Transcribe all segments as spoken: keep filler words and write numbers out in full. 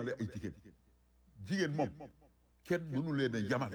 yamale ay jigéen jigéen moom kenn mënu leen a yamale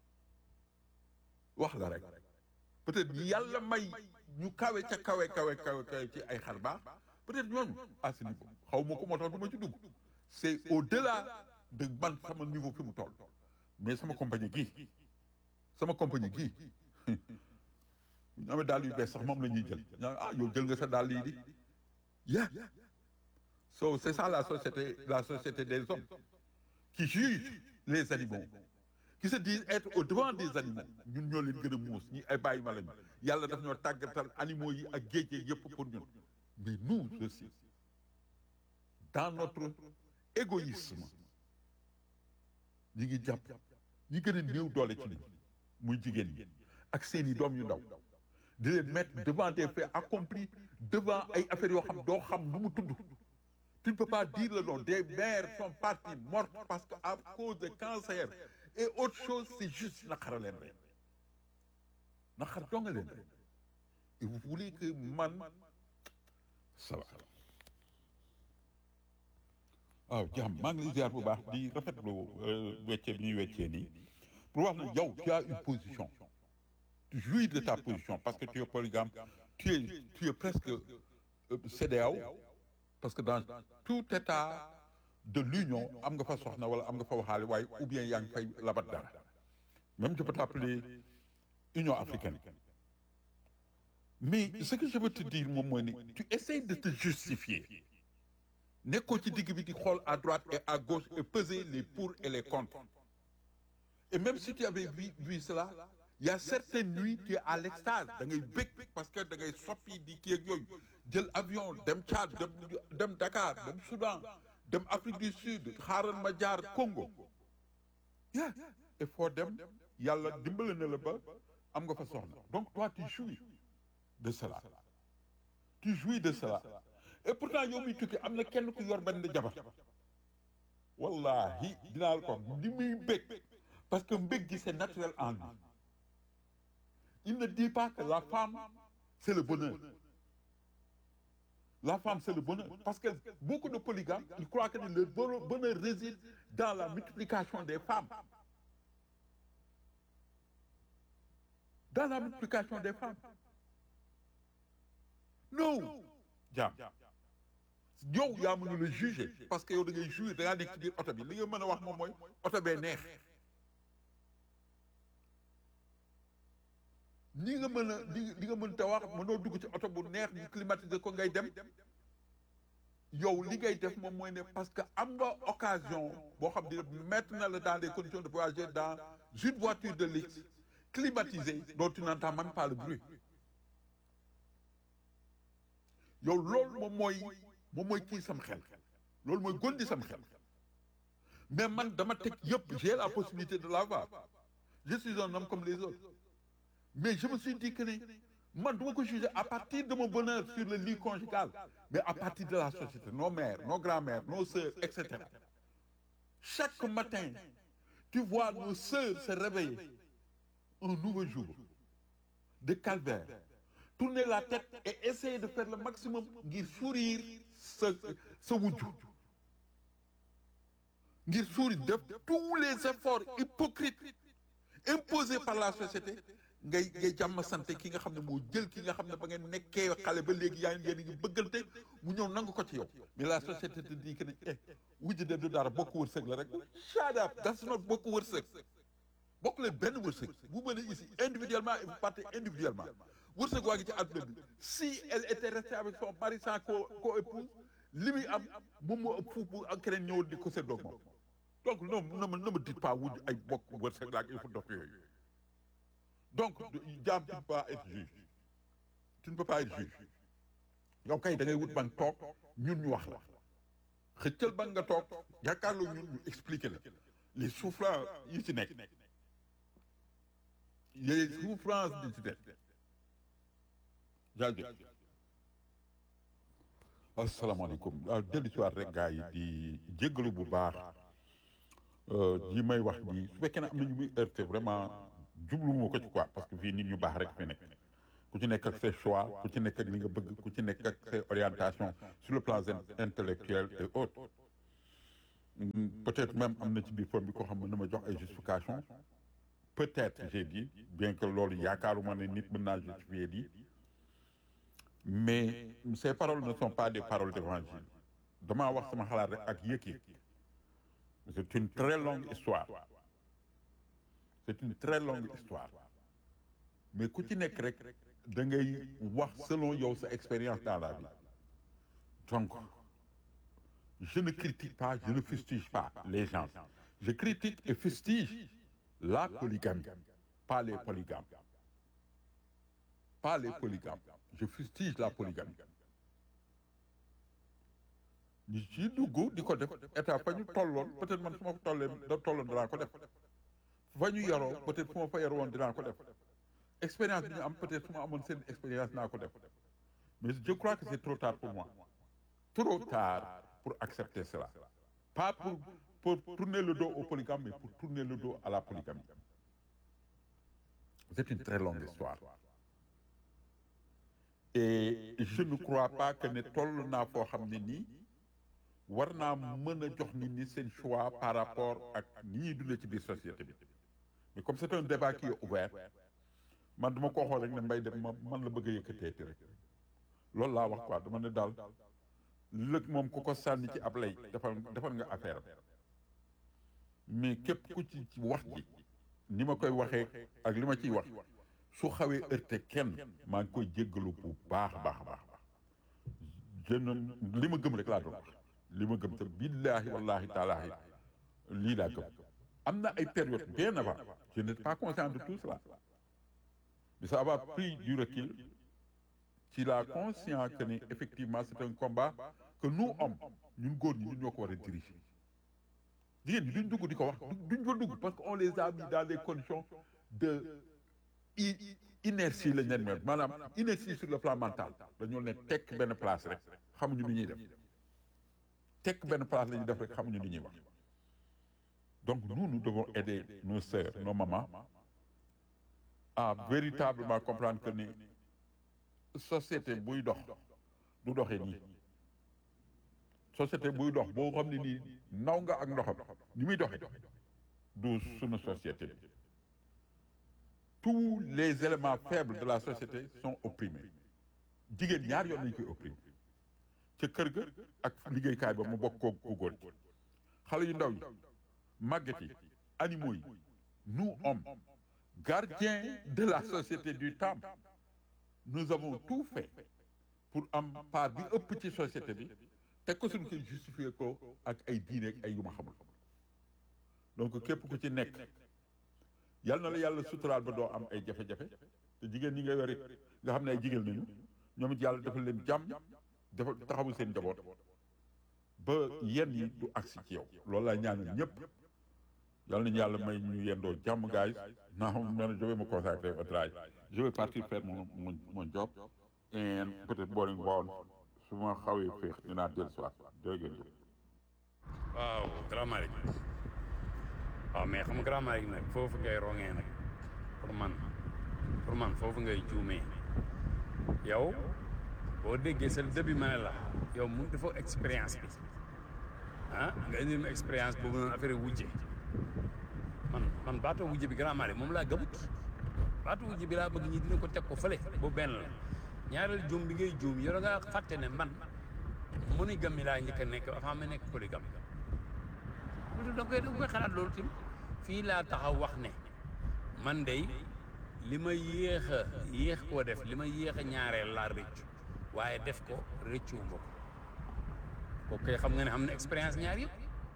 wax la rek peut-être yàlla may ñu kawe ca kawe kawe kawe kawe ci ay xar baax peut-être ñooñu à ce niveau xaw ma ko moo tax du ma ci dugg c'est au-delà de man sama niveau fi mu toll mais sama compagnie gii sama compagnie gii ñu amee daal yu bees sax moom la ñuy jël ah yow jël nga sa daal yi di yeah so c'est ça la société la société des hommes qui jugent les animaux qui se disent être au devant des animaux ñun ñoo leen gën a muus ñi ay bàyyi ma lañu yàlla daf ñoo tàggatal animaux yi ak géej yi yëpp pour ñun mais nous aussi dans notre égoïsme ñi ngi jàpp ñi gën a néew doole ci nit muy jigéen ñi ak seeni doom yu ndaw di leen mettre devant des faits accomplis devant ay affaires yoo xam doo xam nu mu tudd tu ne peux pas dire le nom des mères sont parties mortes parce que à cause de cancer et autre chose c'est juste naqara leen rek naqar donga leen rek et vous voulez que man ça va waaw jàmm maa ngi lay ziar bu baax di rafetlu weccee bi ñuy weccee nii pour wax na yow tu as une position tu jouis de ta position parce que tu es polygame tu es tu es presque C E D E A O parce que dans tout état de l'union am nga fa soxna wala am nga fa waxaale waaye ou bien yaa ngi fay labat dara même je peux t'appeler Union africaine mais ce que je veux te dire moom mooy ni tu essaies de te justifier nekkoo ci digg bi di xool à droite et à gauche et peser les pour et les contre et même si tu avais vu, vu cela il y a certaines nuits tu es à l'extase da ngay bëgg parce que da ngay soppi di kii ak yooyu jël avion dem Tchad dem dem Dakar dem Soudan dem Afrique du Sud xaaral ma jaar Congo yeah et foo dem yàlla dimbale na la ba am nga fa soxna donc toi tu jouis de cela tu jouis de cela et pourtant yow mi tukki am na kenn ku yor benn jabar wallahi dinaa la ko li muy bëgg parce que mbëgg gi c'est naturel en lui il ne dit pas que la femme c'est le bonheur la femme c'est le bonheur parce que beaucoup de polygames ils croient que le bonheur réside dans la multiplication des femmes dans la multiplication des femmes non jaam yow yaa mën la juger parce que yow da ngay jouir da ngaa nekk ci biir oto bi li nga mën a wax moom mooy oto bee neex ni nga mën a li li nga mën ta wax mënoo dugg ci oto bu neex ñu climatiser ko ngay dem yow li ngay def moom mooy ne parce que am nga occasion boo xam ne mettre na la dans des conditions de voyager dans une voiture de luxe climatisée dont tu n'entends même pas le bruit yow loolu moom mooy moom mooy kii sam xel loolu mooy gondi sam xel mais man dama teg yëpp j'ai la possibilité de l'avoir je suis un homme comme les autres mais je me suis dit que ne man du ma ko juger à partir de mon bonheur sur le lit conjugal mais à partir de la société nos mères nos grands-mères nos sœurs et cetera chaque matin tu vois nos sœurs se réveiller un nouveau jour de calvaire tourner la tête et essayer de faire le maximum ngir sourire sa sa wujju ngir sourire def tous les efforts hypocrites imposés par la société ngay ngay jàmm santé ki nga xam ne moo jël ki nga xam ne ba ngeen nekkee xale ba léegi yaa ngi yéen ngi bëggante mu ñëw nangu ko ci yow mais la société te dit que ne eh wujju de du dara bokk wërsëg la rek shut up that's not bokk wërsëg bokk leen benn wërsëg vous venez ici individuellement et vous partez individuellement wërsëg waa ngi ci àdduna bi si elle était restée avec son mari sans co co épouse li muy am moom moo ëpp fuuf ak keneen ñëwoon di ko séddoog moom donc non ne me ne me dites pas wujj ay bokk wërsëg la ak il faut dof yooyu donc jaam tu ne peux pas être juge tu ne peux pas être juge yow kay da ngay wut ban toog ñun ñu wax la xëccal ban nga toog jàkkaarloo ñun ñu expliquer la les souffrances yi ci nekk les souffrances yi ci nekk jaajëf asalaamaaleykum waaw dellu si waat rek gars yi di jéggalu bu baax yi may wax nii su fekkee ne am na ñu muy heurté vraiment jublu moo ko ci quoi parce que fii nit ñu baax rek fi nekk ku ci nekk ak ses choix ku ci nekk ak li nga bëgg ku ci nekk ak ses orientations sur le plan intellectuel et autres peut-être même am na ci biir forme bi ko xam ne na ma jox ay justification peut-être j'ai dit bien que loolu yaakaaruma ne nit mën naa justifier lii mais ces paroles ne sont pas des paroles d'évangile damaa wax sama xalaat rek ak yëg-yëg c'est une très longue histoire c'est une très longue histoire mais ku ci nekk rek da ngay wax selon yow sa expérience dans la vie donc je ne critique pas je ne fustige pas les gens je critique et fustige la polygamie pas les polygames pas les polygames je fustige la polygamie ñi ci dugg di ko def état fa ñu tolloon peut-être man su ma fa tollee da tolloon dinaa ko def fa ñu yaroo peut-être fu ma fa yaroo woon dinaa ko def expérience bi ñu am peut-être su ma amoon seen expérience dinaa ko def mais je crois que c'est trop tard pour moi trop tard pour accepter cela pas pour pour tourner le dos au polygame mais pour tourner le dos à la polygamie c'est une très longue histoire et je ne crois pas que ne toll naa foo xam ne nii war naa mën a jox nit ñi seen choix par rapport ak ni ñuy dundee ci biir société bi mais comme c'est un débat qui est ouvert man dama ko xool rek ne mbay dem ma man la bëgg a yëkkateeti rek loolu laa wax quoi dama ne daal lëg moom ku ko sànni ci ab lay defal defal nga affaire mais képp ku ci ci wax ji ni ma koy waxee ak li ma ciy wax su xawee heurté kenn maa ngi koy jéggalu bu baax baax baax je ne li ma gëm rek laa doon wax li ma gëm te billaahi wallaahi taalaahi lii laa gëm am na ay période bien avant je n'étais pas conscient de tout cela mais ça m'a pris du recul ci la conscient que ni effectivement c'est un combat que nous hommes ñun góor ñi ñun ñoo ko war a diriger jigéen ñi duñ dugg di ko wax duñ fa dugg parce que on les a mis dans des conditions de inertie lañ leen mel maanaam inertie sur le plan mental dañoo ne tekk benn place rek xamuñu lu ñuy def tekk benn place la ñuy def rek xamuñu lu ñuy wax donc nous nous devons aider nos sœurs nos mamans à véritablement comprendre que ni société buy dox du doxee nii société buy dox boo xam ne nii naw nga ak ndoxam ni muy doxee du sunu société bi tous les éléments faibles de la société sont opprimés jigéen ñaar yoon lañu koy opprimer ca kër ga ak liggéeykaay ba mu bokk ko ku góor ci xale yu ndaw yi màgget yi animaux yi nous hommes gardiens de la société du temps nous avons tout fait pour am part bi ëpp ci société bi te ko suñu koy justifier ko ak ay diine ak ay yu ma xamul donc képp ku ci nekk yal na la yàlla suturaal ba doo am ay jafe-jafe te jigéen ñi nga yore nga xam ne ay jigéen nañu ñoom it yàlla defal leen jàmm dafa taxawul seen njaboot ba yenn yi du agsi ci yow loolu laa ñaanal ñëpp yal nañu yàlla may ñu yendoo jàmm guys now man je vais me consacrer au travail je vais partir faire mon mon mon job et peut-être boring bool su ma xawee féex dinaa dellu soit dégg ngeen waaw Grand Malick waaw mais xam nga Grand Malick nag foofu ngay rongee nag pour man pour man foofu ngay juumee yow boo déggee c'est le début ma ne la yow mu dafa expérience bi ah nga indi ma expérience boobu noonu affaire wujje man man baatu wujje bi Grand Malick moom laa gëmut baatu wujje bi laa bëgg ñi dina ko teg ko fële bu benn la ñaareel juum bi ngay juum yow da ngaa fàtte ne man monogame mi laa njëkk a nekk avant ma nekk polygame loolu da koy da koy xalaat loolu tim fii laa taxaw wax ne man dey li ma yéex a yéex koo def li ma yéex a ñaareel laa rëccu waaye def ko rëccuwu ma ko kooku kay xam nga ne am na expérience ñaar yëpp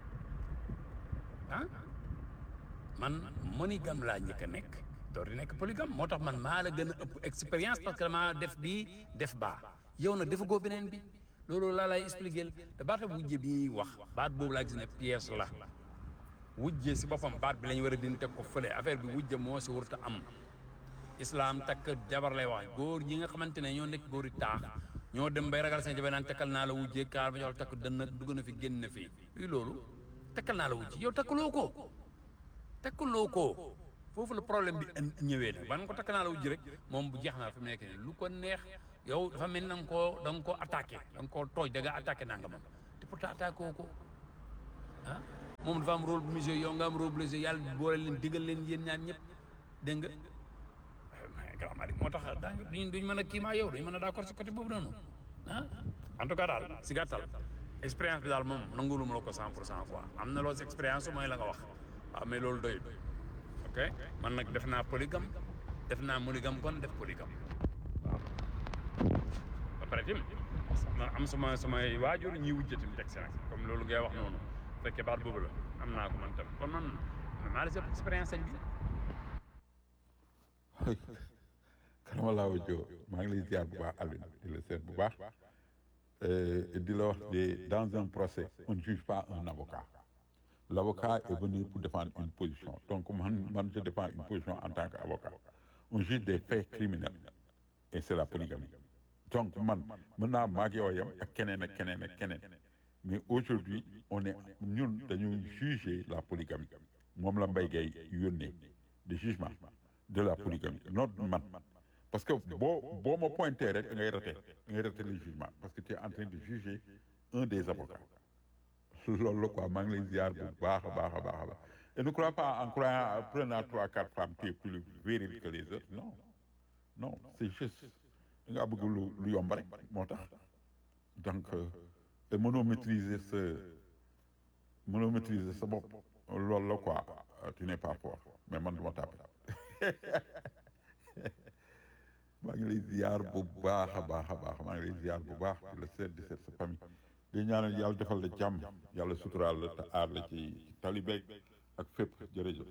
ah man monogame laa njëkk a nekk door di nekk polygame moo tax man maa la gën a ëpp expérience parce que damaa def bii def baa yow nag dafa goo beneen bi loolu laa lay expliquer te baata wujje bi ñuy wax baat boobu laa gis ne pièce la wujje si boppam baat bi la ñu war a dindi teg ko fële affaire bi wujje moo si warut a am islam takk jabar lay wax góor ñi nga xamante ne ñoo nekk góori taax ñoo dem bay ragal seen jabar naan takkal naa la wujje kaar ba jox takk dënn dugg na fi génn na fi luy loolu takkal naa la wujje yow takkaloo ko takkaloo ko foofu la problème bi ñëwee nag ban ko takk naa la wujj rek moom bu jeex naa fi mu nekk nii lu ko neex yow dafa mel ni da nga koo da nga koo attaqué da nga koo tooj da nga attaqué naa nga moom te pourtant attaqué woo ko ah moom dafa am rôle bu mu joué yow nga am rôle bu mu joué yàlla boole leen digal leen yéen ñaan ñëpp dégg nga mais Grand Malick moo tax daañu duñ duñ mën a kii maa yow duñ mën a d'accord si côté boobu noonu ah en tout cas daal si gàttal expérience bi daal moom nangulu ma la ko cent pour cent quoi am na loolu si expérience mooy la nga wax waaw mais loolu doyul ok man nag def naa polygame def naa monogame kon def polygame waaw ba pare tim man am sama samay waajur ñiy wujjatim teg si nag comme loolu ngay wax noonu bu fekkee baat boobu la am naa ko man tam kon man maa la sëpp expérience sañ bi Karama laa wajjo maa ngi lay ziar bu baax Alioune di la seet bu baax di la wax de dans un procès on ne juge pas un avocat l'avocat est venu pour défendre une position donc man man je défends une position en tant qu'avocat on juge des faits criminels et c'est la polygamie donc man mën naa maag yow yam ak keneen ak keneen ak keneen mais aujourd'hui on est ñun dañuy juger la polygamie moom la Mbaye Gueye yónnee de jugement de la polygamie not man parce que boo boo ma pointé rek da ngay raté da ngay raté le jugement parce que tu es en train de juger un des avocats loolu la quoi maa ngi lay ziar bu baax a baax a baax a baax et ne crois pas en croyant prenant trois quatre femmes tu es plus viril que les autres non non c'est juste da ngaa bëgg lu lu yomb rek moo tax donc te mënoo maîtriser sa mënoo maîtriser sa bopp loolu la quoi tu n'es pas fort mais man du ma tàppe maa ngi lay ziar bu baax a baax a baax maa ngi lay ziar bu baax di la seet di seet sa famille di ñaanal yàlla defal la jàmm yàlla suturaal la te aar la ci talibeeg ak fépp jërëjëf.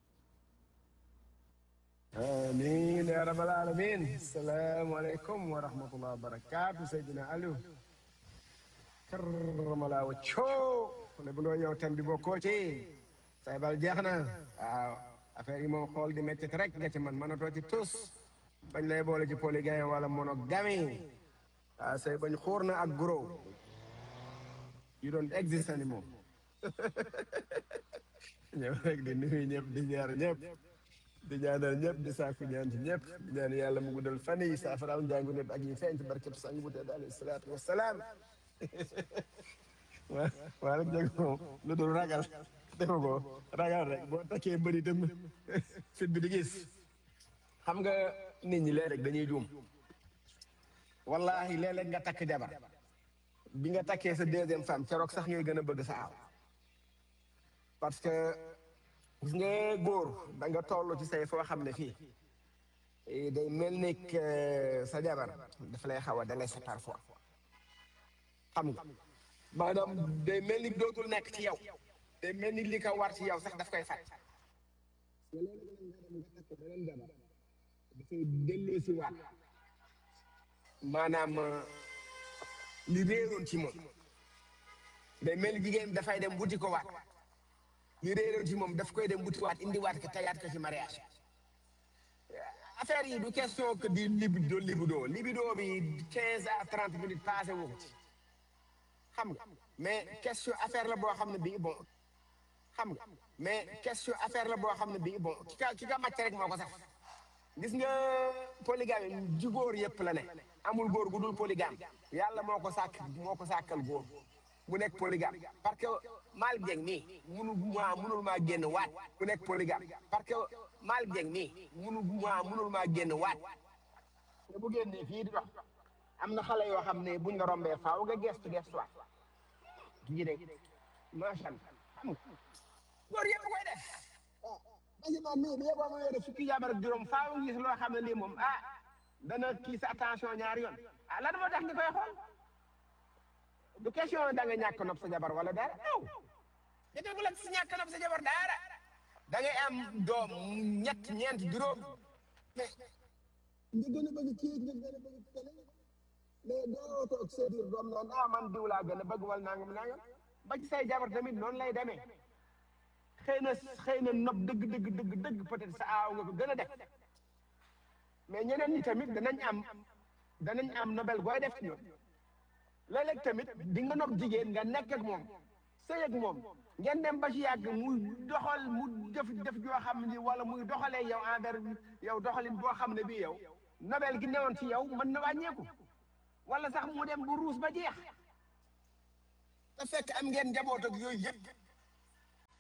amiin yaa rabbal aalamiin salaamaaleykum wa rahmatullah wa barakaatu Seydina Aliou karramalaa waccoo ne bu loo ñëw tam bi bokkoo ci say bal jeex na waaw affaire yi moom xool di métti rek nga ci man mënatoo ci tus bañ lay boole ci polygamie wala monogamie waaw say bañ xuur na ak gros yu doon existe ni moom ñëw rek di nuyu ñëpp di ñaar ñëpp di ñaanal ñëpp di saaku ñaan ci ñëpp di ñaan yàlla mu guddal fan yi saafaraal njàngu ñëpp ak yi feeñ ci barkeb sang bu tedd alayhi salaatu wasalaam waa waa rek jeg moom lu dul ragal defa ko ragal rek boo takkee mbëri dem fit bi di gis xam nga nit ñi léeg-léeg dañuy juum wallahi léeg-léeg nga takk jabar bi nga takkee sa deuxième femme keroog sax ngay gën a bëgg sa aaw parce que gis nga góor da nga toll ci say foo xam ne fii day mel ni sa jabar dafa lay xaw a délaissé parfois xam nga maanaam day mel ni dootul nekk ci yow day mel ni li ko war ci yow sax daf koy fàtt dafay delloo si waat maanaam li réeroon ci moom day mel ni jigéen dafay dem wuti ko waat li réeroon ci moom daf koy dem wuti waat indi waat ko tayaat ko ci mariage affaire yi du question que di libido libido libido bi quinze à trente minutes passé wu ko ci xam nga mais question affaire la boo xam ne bii bon xam nga mais question affaire la boo xam ne bii bon ki ka ki ka màcc rek moo ko sax gis nga polygamie ji góor yëpp la ne amul góor gu dul polygame yàlla moo ko sàkk moo ko sàkkal góor bu nekk polygame parce que Malick Dieng nii munul maa munul maa génn waat bu nekk polygame parce que Malick Dieng nii munul maa munul maa génn waat te bu génnee fii di dox am na xale yoo xam ne buñ la rombee faaw nga gestu gestuwaat kii de macha allah xam nga góor yëpp koy def ah basiman mii bi yeboo ma yore fukki jabar ak juróom faaw nga gis loo xam ne lii moom ah dana kii sa attention ñaari yoon ah lan moo tax nga koy xool du question da nga ñàkk nopp sa jabar wala dara aw dafay bu la si ñàkk nopp sa jabar dara da ngay am doom ñett ñeent juróom mais nga gën a bëgg kii nga gën a bëgg tele mais doo toog sa biir doom naan ah man diw laa gën a bëgg wala nangam nangam ba ci say jabar tamit noonu lay demee xëy na xëy na nopp dëgg dëgg dëgg dëgg peut-être sa aaw nga ko gën a def mais ñeneen ñi tamit danañ am danañ am nobel gooy def ci ñoom léeg-léeg tamit di nga nopp jigéen nga nekk ak moom sëy ak moom ngeen dem ba ci yàgg muy doxal mu def def joo xam ni wala muy doxalee yow envers yow doxalin boo xam ne bii yow nobel gi newoon ci yow mën na wàññeeku wala sax mu dem bu ruus ba jeex te fekk am ngeen njaboot ak yooyu yëpp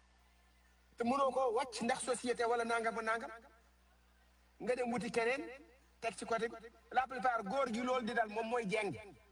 mënoo koo wàcc ndax société wala nangam ba nangam nga dem wuti keneen teg ci côté bi la plupart góor gi loolu di dal moom mooy jeng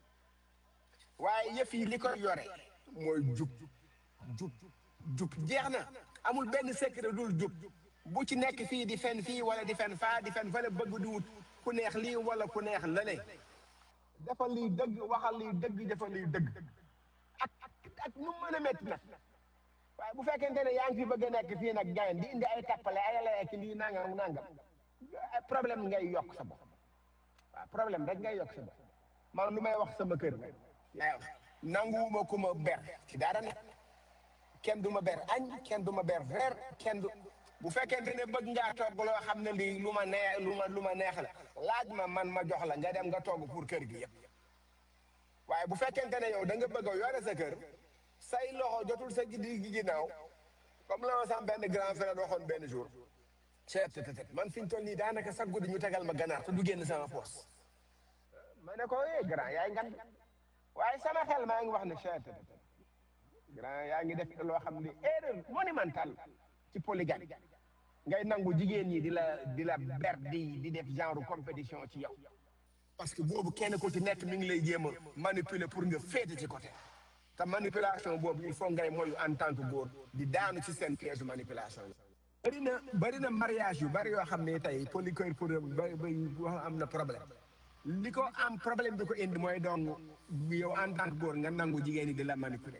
waaye yëf yi li koy yore mooy jub jub jub jeex na amul benn secret dul jub bu ci nekk fii di fen fii wala di fen faa di fen fële bëgg di wut ku neex lii wala ku neex lële defal lii dëgg waxal lii dëgg defal lii dëgg ak ak nu mën a métti nag waaye bu fekkente ne yaa ngi fi bëgg a nekk fii nag gayen di indi ay tappale ay lay ak lii nangam nangam problème ngay yokk sa bopp waaw problème rek ngay yokk sa bopp man lu may wax sama kër laay wax nanguwuma ku ma ber ci dara nag kenn du ma ber añ kenn du ma ber reer kenn du bu fekkente ne bëgg ngaa togg loo xam ne lii lu ma neex lu ma lu ma neex la laaj ma man ma jox la nga dem nga togg pour kër gi yëpp waaye bu fekkente ne yow da nga bëgg a yore sa kër say loxo jotul sa gidi gi ginnaaw comme la ma sax benn grand frère waxoon benn jour ceeb te te man fi ñu toll nii daanaka sax guddi ñu tegal ma ganaar te du génn sama poos ma ne ko eh grand yaay ngan waaye sama xel maa ngi wax ne ceeb te te grand yaa ngi def loo xam ne erreur monumentale ci polygame ngay nangu jigéen ñi di la di la ber di di def genre compétition ci yow parce que boobu kenn ku ci nekk mi ngi lay jéem a manipuler pour nga féete ci côté te manipulation boobu il faut ngay moyu en tant que góor di daanu ci seen piège manipulation yi. bëri na bëri na mariage yu bëri yoo xam ne tey polycœur pour ba ba am na problème li ko am problème bi ko indi mooy doon yow en tant que góor nga nangu jigéen ñi di la manipuler.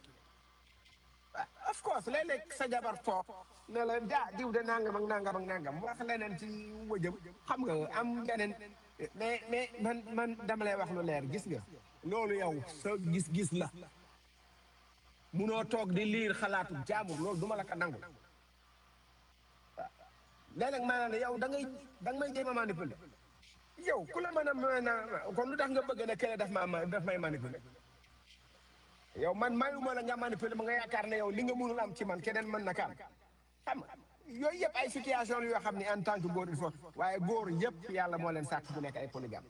of course léeg-léeg sa jabar toog ne la daa diw de nangam ak nangam ak nangam wax leneen ci wëjëm xam nga am leneen mais mais man man dama lay wax lu leer gis nga loolu yow sa gis-gis la munoo toog di liir xalaatu jaamur loolu duma la ko nangu waaw léeg-léeg maanaam ne yow da ngay da nga may jéem a manipuler yow ku la mën a mën a kon lu tax nga bëgg ne kële daf maa daf may manipuler yow man mayuma la nga manipuler ma nga yaakaar ne yow li nga mënul am ci man keneen mën na ka am xam nga yooyu yëpp ay situation yoo xam ne en tant que góor il faut waaye góor yëpp yàlla moo leen sàkk bu nekk ay polygame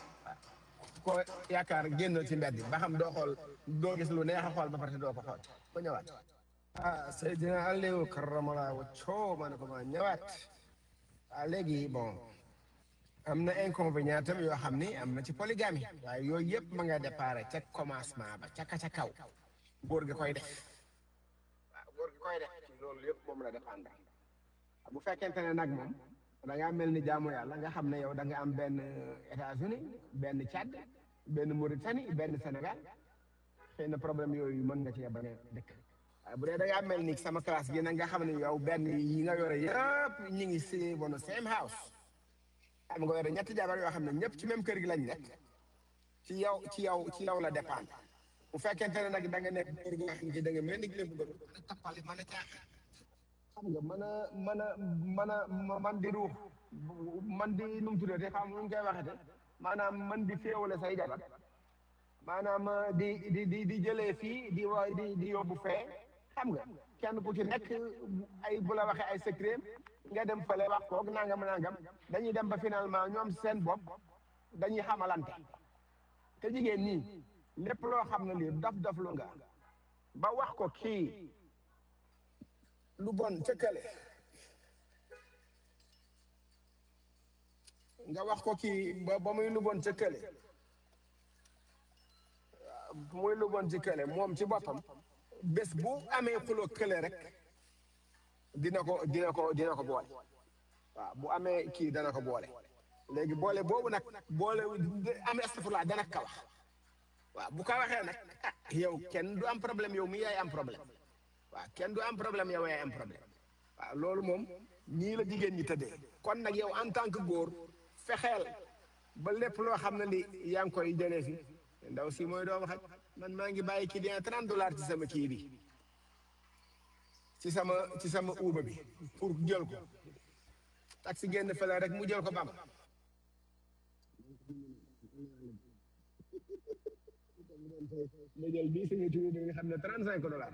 waaw ko yaakaar génnal ci mbedd ba xam doo xool doo gis lu neex a xool ba pare doo ko xool ba ñëwaat ah Seydina Aliou karamala wacco ma ne ko ma ñëwaat ah léegi bon am na inconvénient tam yoo xam ni am na ci polygamie waaye yooyu yëpp ma nga déparé ca commencement ba ca ka ca kaw góor gi koy def waaw góor gi koy def loolu yëpp moom la dépendre bu fekkente ne nag moom da ngaa mel ni jaamu yàlla nga xam ne yow da nga am benn États-Unis benn Tchad benn Mauritanie benn Sénégal xëy na problème yooyu mën nga cee bañ a dëkk waaye bu dee da ngaa mel ni sama classe gi nag nga xam ne yow benn yi nga yore yëpp ñu ngi si bon same house am nga yore ñetti jabar yoo xam ne ñëpp ci même kër gi lañ nekk ci yow ci yow ci yow la dépendre bu fekkente ne nag da nga nekk kër gi nga xam ne da nga mel ni gilem bu mën a tappale mën a caaxaan xam nga mën a mën a mën a man di ruux man di nu mu tuddee te xam nu ñu koy waxete maanaam man di féewale say jabar maanaam di di di di jëlee fii di wa di di yóbbu fee xam nga kenn ku ci nekk ay bu la waxee ay secret nga dem fële wax koog nangam nangam dañuy dem ba finalement ñoom seen bopp dañuy xamalante te jigéen ñi lépp loo xam ne lii daf daf lu nga ba wax ko kii lu bon ca kële nga wax ko kii ba ba muy lu bon ca kële muy lu bon ci kële moom ci boppam bés bu amee xuloo kële rek dina ko dina ko dina ko boole waaw bu amee kii dana ko boole léegi boole boobu nag boole am astafurlaa dana ka wax waaw bu ko waxee nag ah yow kenn du am problème yow mi yaay am problème waaw kenn du am problème yow yaay am problème waaw loolu moom ñii la jigéen ñi tëddee kon nag yow en tant que góor fexeel ba lépp loo xam ne li yaa ngi koy jëlee fi ndaw si mooy doomu xaj man maa ngi bàyyi kii dina trente dollars ci sama kii bi ci sama ci sama uuba bi pour jël ko taxi génn fële rek mu jël ko bam nga jël bii suñu tuuti bi nga xam ne trente cinq dollars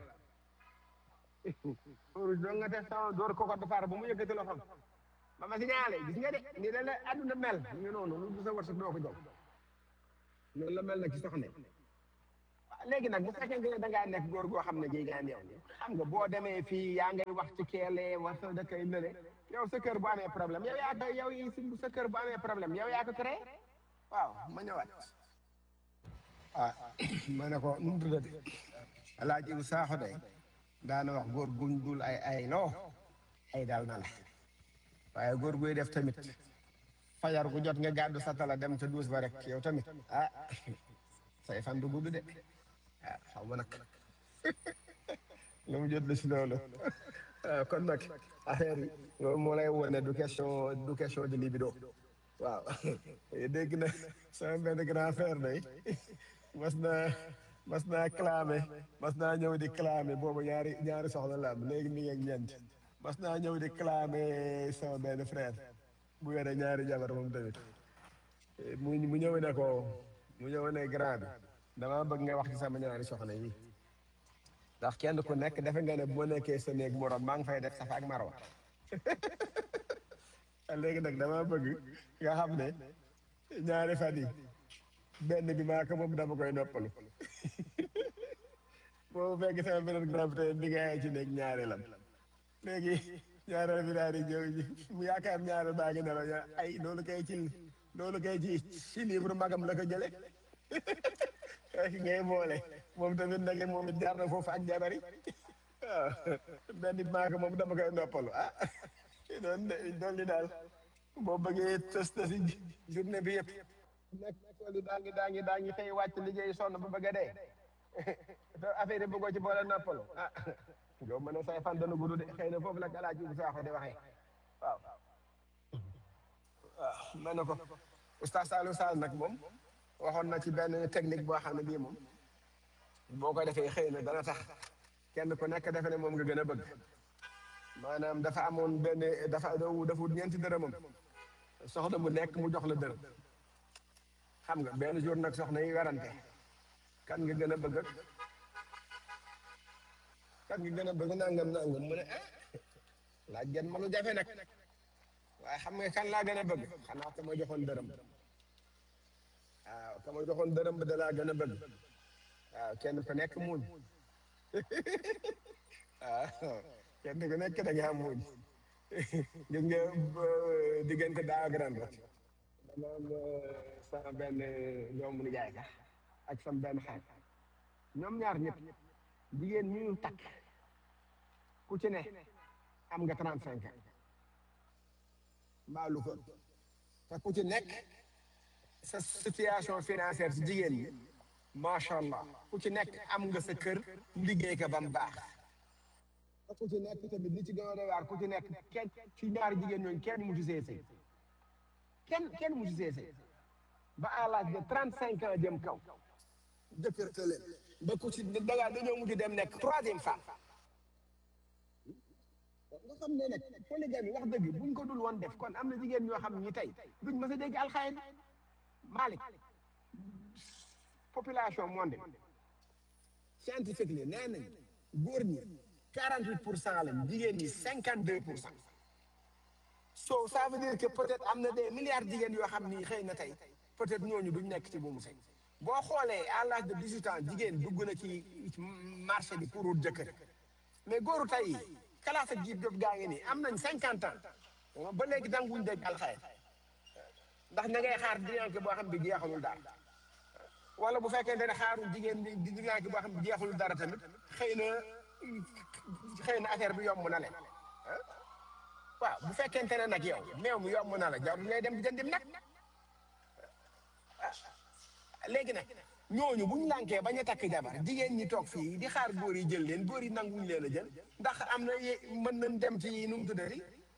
pour doo nga def sama door ko ko defaar ba mu yëkkati loxoom ma ma signalé gis nga de ni la la àdduna mel ñu noonu lu du sa wërsëg doo ko jox loolu la mel nag ci soxna léegi nag bu fekkee ne da ngaa nekk góor goo xam ne gii gaan yow xam nga boo demee fii yaa ngay wax ci keelee wax sa dëkk yi lële yow sa kër bu amee problème yow yaa ko yow yi si sa kër bu amee problème yow yaa ko créé waaw ma ñëwaat ah ma ne ko nu mu tuddati alaaji Ibu Saaxo day daana wax góor guñ dul ay ay loo ay dal na la waaye góor guy def tamit fajar gu jot nga gàddu sa tala dem ca duus ba rek yow tamit ah say fan du gudd de ah xaw ma nag lu mu jot la si loolu kon nag affaire yi loolu moo lay wone du question du question de libido waaw dégg na sama benn grand frère day mas naa mas naa clamé mas naa ñëw di clamé boobu ñaari ñaari soxla la am léegi mi ngi ak ñeent mas naa ñëw di clamé sama benn frère bu yore ñaari jabar moom tamit mu mu ñëw ne ko mu ñëw ne grand bi dama bëgg nga wax ci sama ñaari soxna yi ndax kenn ku nekk defe nga ne bu ma nekkee sa néeg morom maa ngi fay def safa ak marwa léegi nag dama bëgg nga xam ne ñaari fan yi benn bi maa ko moom dama koy noppalu boobu fekk sama beneen grand bi tey bi nga ci néeg ñaari lam léegi ñaareel bi daal di ñëw mu yaakaar ñaareel baa ngi ne la ay loolu kay ci loolu kay ci ci livre magam la ko jële fekk ngay boole moom tamit nag moom it jaar na foofu ak jabari waaw benn bi maa ko moom dama koy noppalu ah doon doon li daal boo bëggee tës tësi journée bi yëpp nekk tool yi daa ngi daa ngi daa ngi xëy wàcc liggéey sonn ba bëgg a dee te affaire yi bëggoo ci boole noppalu ah yow ma ne say fan dana gudd de xëy na foofu la Alaaji Ibu Saaxo di waxee waaw waaw ma ne ko oustaz Saliou Sall nag moom waxoon na ci benn technique boo xam ne bii moom boo ko defee xëy na dana tax kenn ku nekk defe ne moom nga gën a bëgg maanaam dafa amoon benn dafa dafa wut ñeenti dërëmam soxna mu nekk mu jox la dërëm xam nga benn jour nag soxna yi werante kan nga gën a bëgg ak kan nga gën a bëgg nangam nangam mu ne ah laaj ngeen ma lu jafe nag waaye xam nga kan laa gën a bëgg xanaa ka ma joxoon dërëm waaw ka ma joxoon dërëm ba da laa gën a bëgg waaw kenn ku nekk muuñ waaw kenn ku nekk da ngaa muuñ gis nga diggante daaw ak ren rek dama am sama benn doomu nijaay ka ak sama benn xarit ñoom ñaar ñëpp jigéen ñu takk ku ci ne am nga trente cinq ans mbaalu ko te ku ci nekk sa situation financière si jigéen ñi macha allah ku ci nekk am nga sa kër liggéey ka ba mu baax te ku ci nekk tamit li ci gën a doy waar ku ci nekk kenn ci ñaari jigéen ñooñu kenn mu ci see sëy kenn kenn mu ci see sëy ba à l'âge de trente cinq ans jëm kaw jëkkër te leen ba ku ci daga dañoo mujj dem nekk troisième femme nga xam ne nag polygamie wax dëgg buñ ko dul woon def kon am na jigéen ñoo xam ñi tey duñ mës a dégg alxayri Malick population mondiale scientifique li nee nañ góor ñi quarante huit pour cent lañ jigéen ñi cinquante deux pour cent so ça veut dire que peut-être am na des milliards jigéen yoo xam ni xëy na tey peut-être ñooñu duñ nekk ci buumu sëy boo xoolee à l'âge de dix-huit ans jigéen dugg na ci marché bi pour wut jëkkër mais góoru tey classe ak jiib jot gaa ngi nii am nañ cinquante ans ba léegi danguñ dégg alxayr ndax na ngay xaar dinanke boo xam bi jeexalul daal wala bu fekkente ne xaarul jigéen bi dinanke boo xam bi jeexalul dara tamit xëy na xëy na affaire bi yomb na leen waaw bu fekkente ne nag yow meew mi yomb na la jarul ngay dem di jëndim nag léegi nag ñooñu buñ lànkee bañ a takk jabar jigéen ñi toog fii di xaar góor yi jël leen góor yi nanguñ leen a jël ndax am na mën nañ dem ci nu mu tuddati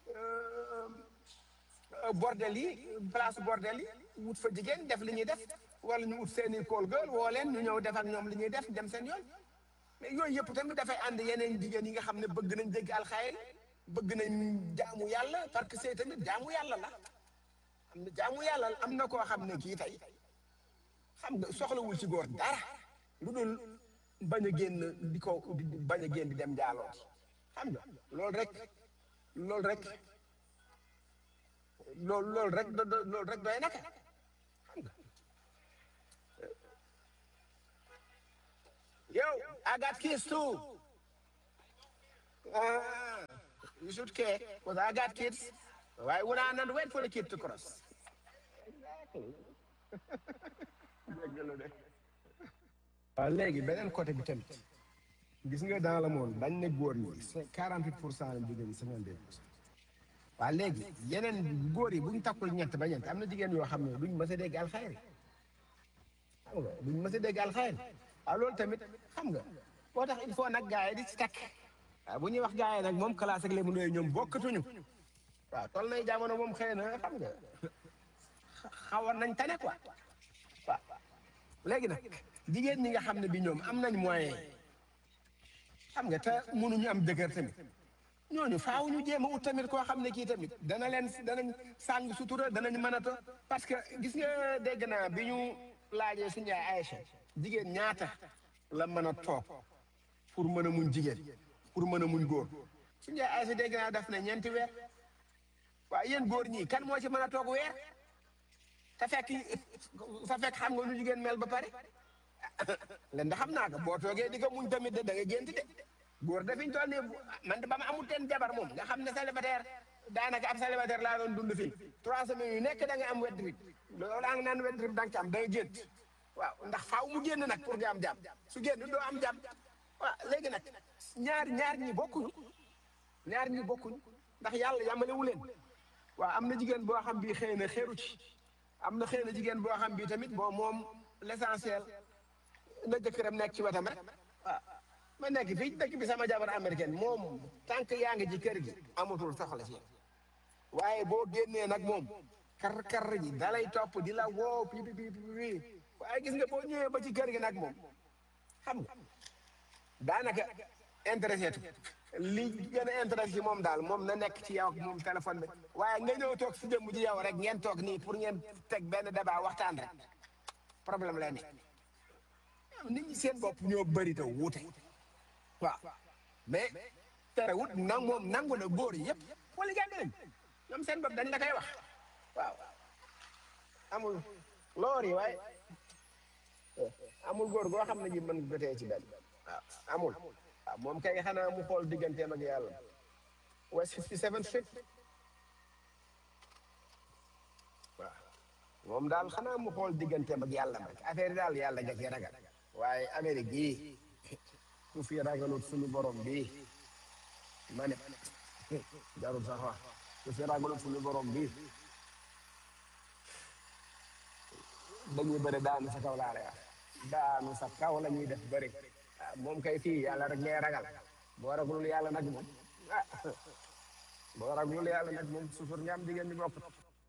bordel yi place bordel yi wut fa jigéen def li ñuy def wala ñu wut seeni kool gël woo leen ñu ñëw def ak ñoom li ñuy def dem seen yoon mais yooyu yëpp tamit dafay ànd yeneen jigéen yi nga xam ne bëgg nañ dégg alxayri bëgg nañ jaamu yàlla parce que c'est tamit jaamu yàlla la am na jaamu yàlla am na koo xam ne kii tey xam nga soxlawul ci góor dara lu dul bañ a génn di ko bañ a génn di dem jaaloo xam nga loolu rek loolu rek loolu loolu rek loolu rek doy naka xam nga Yo, I got kids too. Ah, you should care because I got kids. Why would I not wait for the kid to cross? Exactly. dëgg la de. waaw léegi beneen côté bi tamit gis nga dans le monde dañ ne góor ñi c'est quarante huit pour cent la jigéen ñi cinquante deux pour cent waaw léegi yeneen góor yi bu ñu takkul ñett ba ñett am na jigéen yoo xam ne duñ mës a dégg alxayri xam nga duñ mës a dégg alxayri waaw loolu tamit xam nga moo tax il faut nag gars yi di ci takk waaw bu ñuy wax gars yi nag moom classe ak léemu ndooy ñoom bokkatuñu waaw toll nay jamono moom xëy na xam nga xawoon nañ tane quoi waaw léegi nag jigéen ñi nga xam ne bi ñoom am nañ moyen xam nga te mënuñu am dëgër tamit ñooñu faaw ñu jéem a ut tamit koo xam ne kii tamit dana leen danañ sàng sutura danañ mën a to parce que gis nga dégg naa bi ñu laajee suñu yaay Aïcha jigéen ñaata la mën a toog pour mën a muñ jigéen pour mën a muñ góor suñu yaay Aïcha dégg naa daf ne ñeenti weer waaye yéen góor ñii kan moo ci mën a toog weer te fekk fa fekk xam nga lu jigéen mel ba pare len da xam naa ko boo toogee di ko muñ tamit de da nga gént de góor dafiñ toll nii man de ba ma amul teen jabar moom nga xam ne célibataire daanaka ab célibataire laa doon dund fii trois semaines yu nekk da nga am wet trip loolu laa nga naan wet trip da nga ci am da nga gént waaw ndax faaw mu génn nag pour nga am jàmm su génn doo am jàmm waaw léegi nag ñaar ñaar ñi bokkuñu ñaar ñi bokkuñu ndax yàlla yamalewu leen waaw am na jigéen boo xam bii xëy na xeeru ci am na xëy na jigéen boo xam bii tamit bon moom l'essentiel na jëkkëram nekk ci wetam rek waaw ma nekk fii dëkk bi sama jabar américaine moom tant que yaa ngi ci kër gi amatul soxla si waaye boo génnee nag moom kar kar ji dalay topp di la woo pi pi pi pi waaye gis nga boo ñëwee ba ci kër gi nag moom xam nga daanaka intéressé tu li gën a intéressé ci moom daal moom na nekk ci yow ak moom téléphone bi waaye nga ñëw toog si jëmm ji yow rek ngeen toog nii pour ngeen teg benn débat waxtaan rek problème lay nekk nit ñi seen bopp ñoo bëri te wuute waaw mais terewut nag moom nangu na góor yi yëpp wala jàng nañ ñoom seen bopp dañ la koy wax waaw amul loor yi waaye amul góor goo xam ne ji mën gotee ci benn waaw amul waaw moom kay xanaa mu xool digganteem ak yàlla West fifty-seven Street waaw moom daal xanaa mu xool digganteem ak yàlla rek affaire yi daal yàlla nga ci ragal waaye Amérique gii ku fi ragalut suñu borom bii ma ne jarul sax wax ku fi ragalut suñu borom bii dañuy bëri daanu sa kaw laa lay wax daanu sa kaw la ñuy def bëri ah moom kay fii yàlla rek ngay ragal boo ragalul yàlla nag moom ah boo ragalul yàlla nag moom suufur nga am jigéen ñi bokk.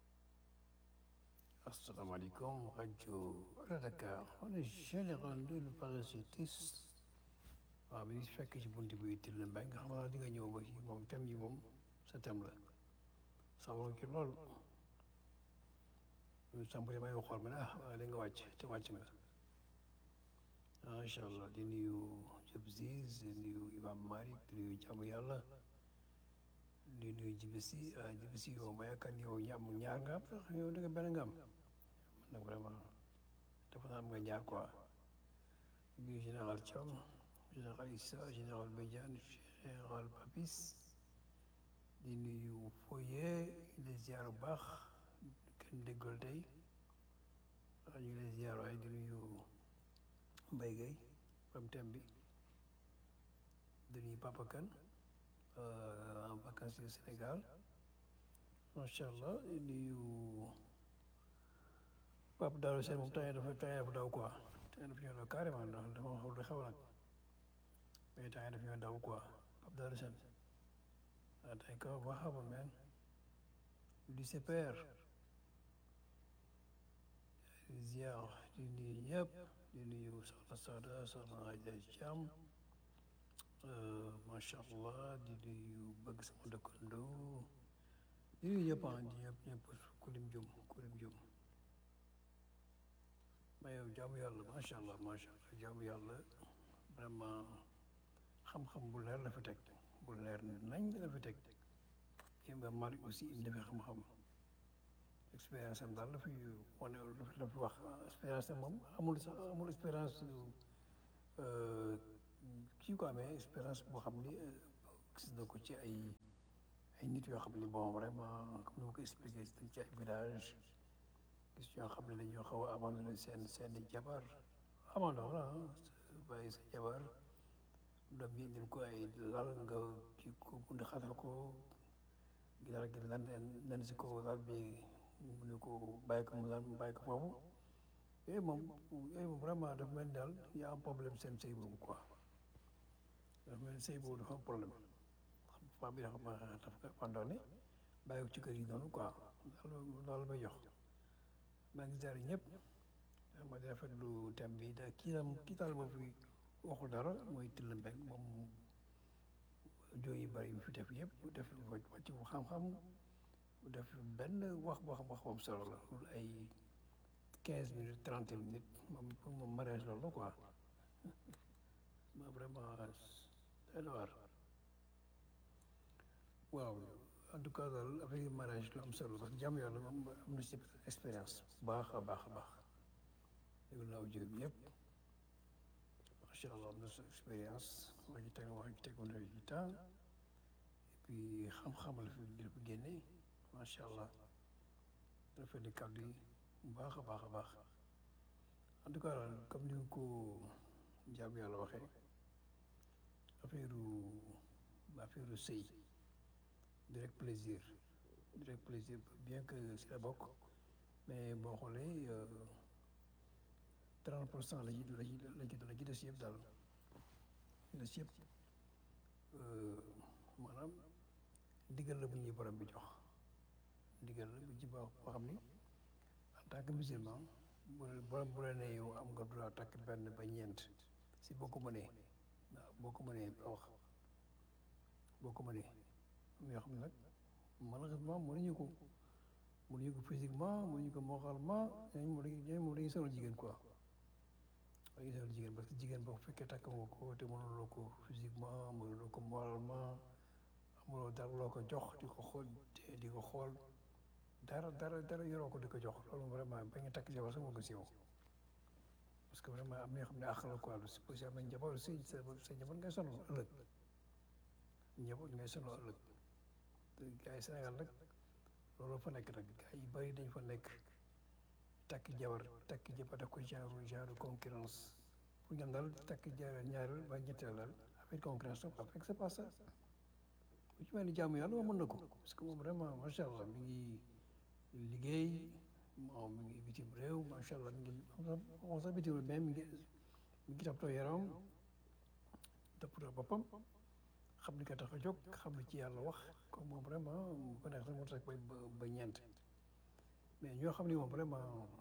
asalaamaaleykum rajo Allo Dakar on est général de le parasitisme waaw bi ñu fekk ci bunti bi itil mbay nga xam naa di nga ñëw ba ci moom thème yi moom sa thème la sawar ci lool ñu samp damay xool ma ne ah da nga wàcc te wàcc nga macha allah di nuyu Diop Ziz di nuyu Imam Malick di nuyu jàmm yàlla di nuyu Jibisi ah Jibisi yow ma yaakaar ni yow ñaar ñaar nga am sax yow da nga benn nga am man nag vraiment dafa naa am nga ñaar quoi di nuyu général Thiam général Issa général Badiane général Papis di nuyu Foye di ziar bu baax kenn déggul tey ñu ngi lay ziar waaye di nuyu Mbaye Gueye am thème bi di nuyu Papa Kane en vacances au Sénégal macha allah di nuyu Pape Daouda Sène moom temps dafa temps dafa daw quoi temps dafa ñëw daw carrément dafa dafa xaw lu xew nag mais temps dafa ñëw daw quoi Pape Daouda Sène ah tey ko wax xam man du C P R ziar di nuyu ñëpp di nuyu soxna Sada soxna Aïda Thiam macha allah di nuyu bëgg sama dëkkandoo di nuyu ñëpp ah di ñëpp ñëpp ku lim jum ku lim jum mais yow jaamu yàlla macha allah macha allah jaamu yàlla vraiment xam-xam bu leer la fi teg bu leer nañ la fi teg yéen ba Malick aussi indi fi xam-xam expérience am daal la fi wane la fi wax expérience am moom amul sax amul expérience kii ko amee expérience boo xam ni gis na ko ci ay ay nit yoo xam ni bon vraiment comme ni ma ko expliqué ci ay village gis ñoo xam ne dañoo xaw a abandonné seen seen jabar abandon la bàyyi sa jabar doom yi indil ko ay lal nga kii ko gund xatal ko dara gi lan lan si ko lal bi mu ne ko bàyyi ko mu lan bàyyi ko foofu yooyu moom yooyu moom vraiment dafa mel ni daal y a un problème seen sëy boobu quoi dafa mel ni sëy boobu dafa am problème femme bi dafa ma dafa ko abandonné bàyyi ko ci kër yi noonu quoi loolu loolu may jox maa ngi ziare ñëpp ma di rafetlu thème bi da kii tam kii taal ma fi waxul dara mooy Tilla Mbengue moom jooy yu bëri yu fi def yëpp bu def wàcc bu xam-xam bu def benn wax boo xam wax moom solo la loolu ay quinze minutes trente minutes moom pour moom mariage loolu la quoi ma vraiment day na waar waaw en tout cas daal avec mariage lu am solo parce que jàmm yàlla moom am na si expérience baax a baax a baax déglu naa audio bi yëpp macha allah am na sa expérience waa ji teg waa ji tegoon na ci temps et puis xam-xam la fi la fi génne macha allah rafet di kàddu yi bu baax a baax a baax en tout cas daal comme ni ko jàmm yàlla waxee affaire affaire sëy direct plaisir direct plaisir bien que si la bokk mais boo xoolee trente pour cent la ci la ci la ci la ci des yëpp daal des yëpp maanaam ndigal la bu ñuy borom bi jox ndigal la bu ci baax boo xam ni en tant que musulman bu borom bu la nee yow am nga droit takk benn ba ñeent si boo ko mënee waaw boo ko mënee ba wax boo ko mënee yoo xam ne nag malheureusement mënuñu ko mënuñu ko physiquement mënuñu ko moralement ñooñu moom dañuy ñooñu moom dañuy sonal jigéen quoi dañuy sonal jigéen parce que jigéen boo fekkee takk nga ko te mënuloo ko physiquement mënuloo ko moralement amuloo dara loo ko jox di ko xool di ko xool dara dara dara yoroo ko di ko jox loolu vraiment ba nga takk jabar sax moo ko siiw parce que vraiment am na yoo xam ne àq la quoi lu si aussi am na njaboot si sa sa njaboot ngay sonal ëllëg njaboot ngay sonal ëllëg gars yi Sénégal nag loolu fa nekk nag gars yi bëri dañ fa nekk takk jabar takk jabar daf ko genre genre concurrence pour ñoom daal takk jabar ñaareel ba ñetteel daal avec concurrence donc avec c'est pas ça bu ci mel ni jaamu yàlla moom mën na ko parce que moom vraiment macha allah mi ngi liggéey moom mi ngi bitim réew macha allah mi ngi moom sax bitim réew mais mi ngi mi ngi toppatoo yaram toppatoo boppam xam ni ko tax a jóg xam ni ci yàlla wax comme moom vraiment mu ko neex sax mu tax ba ba ñeent mais ñoo xam ni moom vraiment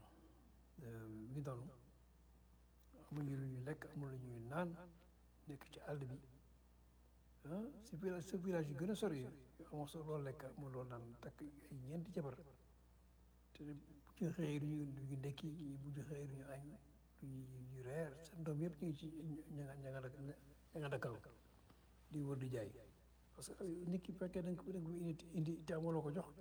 mi ngi doon amuñu lu ñuy lekk amul lu ñuy naan nekk ci àll bi ah si village sa village yu gën a sori amoo sa loolu lekk amul loolu naan takk ay ñeenti jabar te bu ñu xëyee du ñu du ñu ndekki bu ñu xëyee du ñu añ du ñu reer seen doom yëpp ñu ngi ci ña nga ña nga ña nga dakkal di wër di jaay parce que nit ki fekkee da nga ko da nga ko indi indi te amuloo ko jox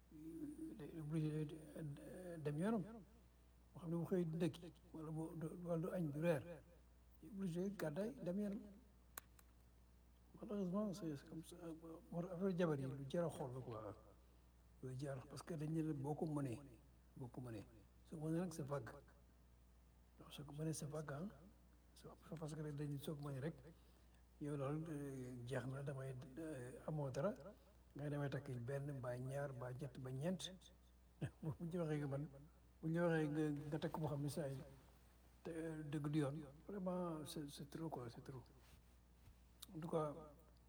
obligé dem yoonam moo xam ne bu xëy di ndekki wala bu wala du añ du reer obligé gàddaay dem yoonam malheureusement c'est comme ça moo tax affaire jabar yi lu jar a xool la quoi lu jar parce que dañ ne boo ko mënee boo ko mënee soo mënee nag c'est vague waaw soo ko mënee c'est vague ah c'est parce que dañ soo ko mënee rek yow loolu jeex na damay amoo dara nga damay takk benn ba ñaar ba ñett ba ñeent bu ñu waxee nga man bu ñu waxee nga nga takk boo xam ne saa yi te dëgg du yoon vraiment c'est c'est trop quoi c'est trop en tout cas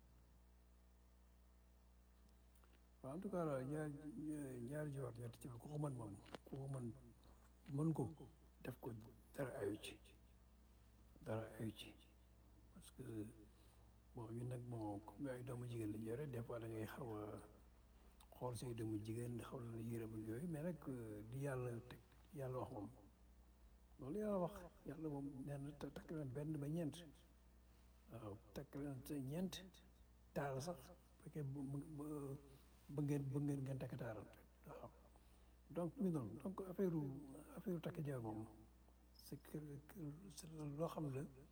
waaw en tout cas ñaar ñaari jiwaat ñetti ci ku ko mën moom ku ko mën mën ko def ko dara ayu ci dara ayu ci parce que bon ñun nag bon comme ay doomu jigéen lañ yore des fois da ngay xaw a xool say doomu jigéen xaw la yërëm ak yooyu mais nag di yàlla teg yàlla wax moom loolu yàlla wax yàlla moom nee na takk leen benn ba ñeent waaw takk leen sa ñeent taal sax fekkee ba ngeen ba ngeen ngeen takk taaral waaw donc mi noonu donc affaire affaire takk jabar moom c'est que c'est loo xam ne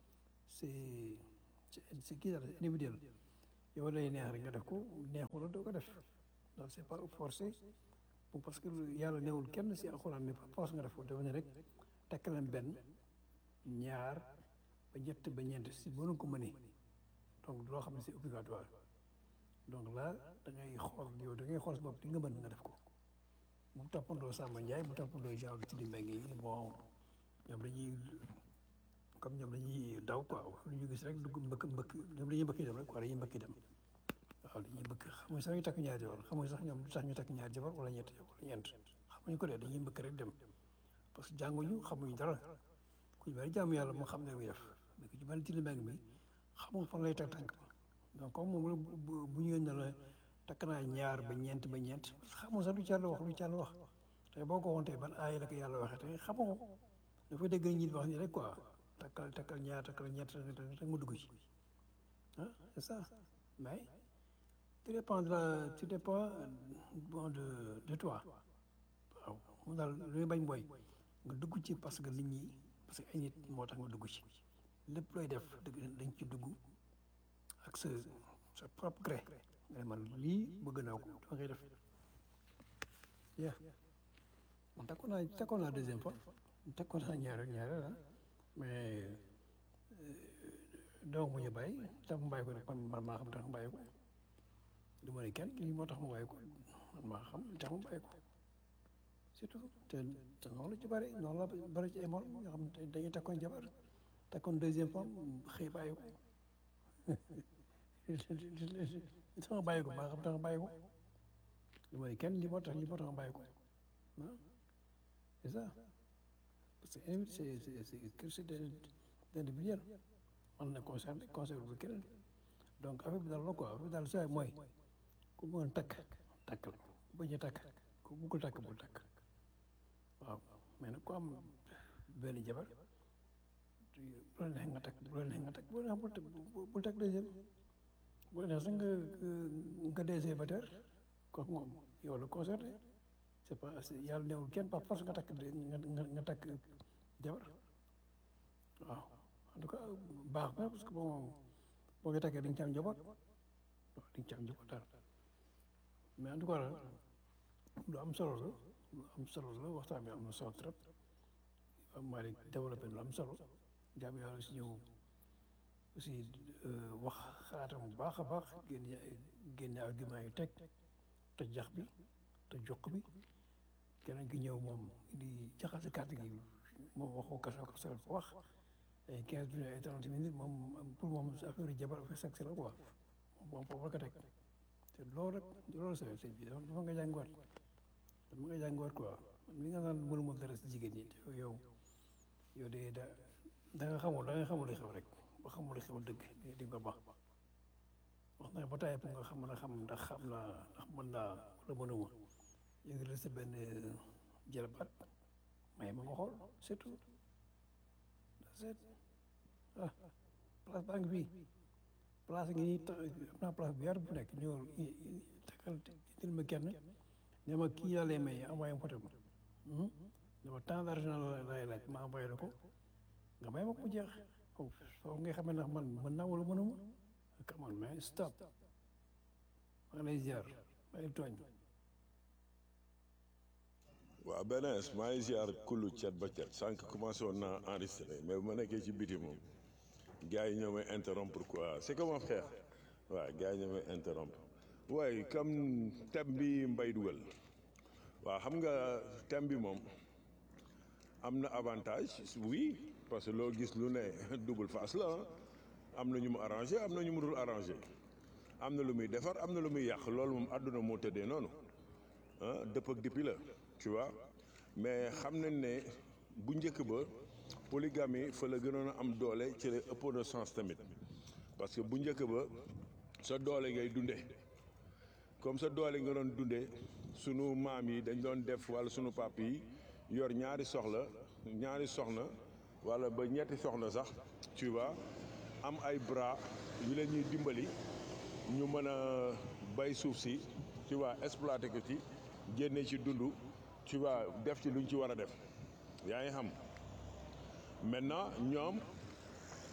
c'est c'est c'est kii daal c'est individuel yow lay neex rek nga def ko neexul la doo ko def donc c'est pas forcé bon parce que yàlla newul kenn si alxuraan ne pas force nga def ko dafa ne rek takk leen benn ñaar ba ñett ba ñeent si mënu ko mënee donc loo xam ne c'est obligatoire donc là da ngay xool yow da ngay xool si bopp di nga mën nga def ko bu toppandoo Samba Ndiaye bu toppandoo genre ci di mbéy yi bon ñoom dañuy comme ñoom dañuy daw quoi lu ñu gis rek dugg mbëkk mbëkk ñoom dañuy mbëkk dem rek quoi dañuy mbëkk dem waaw dañuy mbëkk xamuñ sax ñu takk ñaari jabar xamuñ sax ñoom lu tax ñu takk ñaari jabar wala ñett wala ñeent xamuñ ko dee dañuy mbëkk rek dem parce que jànguñu xamuñ dara ku ñu bari jaamu yàlla moo xam ne muy def mais ku ci bari ci li mbéy mi xamul fan lay teg tànk donc comme moom bu bu ñu ne la takk naa ñaar ba ñeent ba ñeent xamoo sax lu ci yàlla wax lu ci yàlla wax te boo ko wontee ban aay la ko yàlla waxee te xamoo dafa dégg ñi wax ni rek quoi takkal takkal ñaar takkal ñeent rek mu dugg ci ah c'est ça mais tout dépend de la tout dépend bon de de toi waaw mu daal lu muy bañ booy nga dugg ci parce que nit ñi parce que ay nit moo tax nga dugg ci lépp looy def dañ ci dugg ak sa sa propre gré nga man lii bëgg naa ko dama koy def yeah man takkoon naa takkoon naa deuxième fois takkoon naa ñaareel ñaareel ah mais donc mu ñu bàyyi tax mu bàyyi ko rek man maa xam tax mu bàyyi ko du ma ne kenn lii moo tax mu bàyyi ko man maa xam tax mu bàyyi ko surtout te te noonu la ci bëri noonu la bëri ci émol nga xam ne dañuy takkoon jabar takkoon deuxième fois xëy bàyyi ko tax ma bàyyi ko maa xam tax ma bàyyi ko du ma ne kenn lii moo tax lii moo tax ma bàyyi ko ah c'est ça parce que c'est c'est c'est individuel man na concerné concerné bu keneen donc affaire bi daal la quoi affaire bi daal saa mooy ku bëggoon takk takkal bañ a takk ku bëggul takk bul takk waaw mais nag ku am benn jabar bu la neex nga takk bu la neex nga takk bu la neex bul takk deuxième bu la neex sax nga nga dee célibataire kooku moom yow la concerné c'est pas yàlla newul kenn pas force nga takk nga nga takk jabar waaw en tout cas baax na parce que bon boo ko takkee di nga ci am njaboot di nga ci am njaboot daal mais en tout cas lu am solo la lu am solo la waxtaan bi am na solo trop am maa di développé lu am solo jaam yàlla si ñëw aussi wax xalaatam bu baax a baax génne génne argument yu teg te jax bi te jox bi keneen ki ñëw moom di jaxase kàddu gi moom waxoo kasa kasa ko wax ay quinze minutes ay trente minutes moom pour moom affaire jabar affaire sexe la quoi moom foofu la ko teg te loolu rek loolu sa sëñ bi dafa nga jàngiwaat dafa nga jàngiwaat quoi li nga naan mënuma dara si jigéen ñi yow yow de da da nga xamul da nga xamul li xew rek ba xamul li xew dëgg di nga baax wax na ba tàyyi pour nga xam na xam ndax xam naa ndax mën naa wala mënuma yëngi la sa benn jëlbaat may ma nga xool surtout c'est ah place baa ngi fii place ngi nii tax am naa place bu yaatu bu nekk ñëw takkal indil ma kenn ne ma kii laa lay may envoyé ma photo ne ma tant d'argent la lay laaj ma envoyé la ko nga may ma ko mu jeex foofu nga xam ne ndax man mën naa wala mënuma come on man stop maa ngi lay ziar maa ngi tooñ waaw benes maa ngi ziar kullu cet ba cet sànq commencé woon naa enregistré mais bu ma nekkee ci biti moom gars yi ñoo may interrompre quoi c'est comme mon frère waaw gars yi ñoo may interrompre waaye comme thème bi mbay dugal waaw xam nga thème bi moom am na avantage oui parce que loo gis lu ne double face la am na ñu mu arrangé am na ñu mu dul arrangé am na lu muy defar am na lu muy yàq loolu moom àdduna moo tëddee noonu ah dëpp ak dippi la tu vois mais xam nañ ne bu njëkk ba polygamie fa la gënoon a am doole ci la ëppoon na sens tamit parce que bu njëkk ba sa doole ngay dundee comme sa doole nga doon dundee sunu maam yi dañ doon def wala sunu pap yi yor ñaari soxla ñaari soxna wala ba ñetti soxna sax tu vois am ay bras yu leen ñuy dimbali ñu mën a bay suuf si tu vois exploiter ko ci génne ci dund tu vois def ci luñ ci war a def yaa ngi xam maintenant ñoom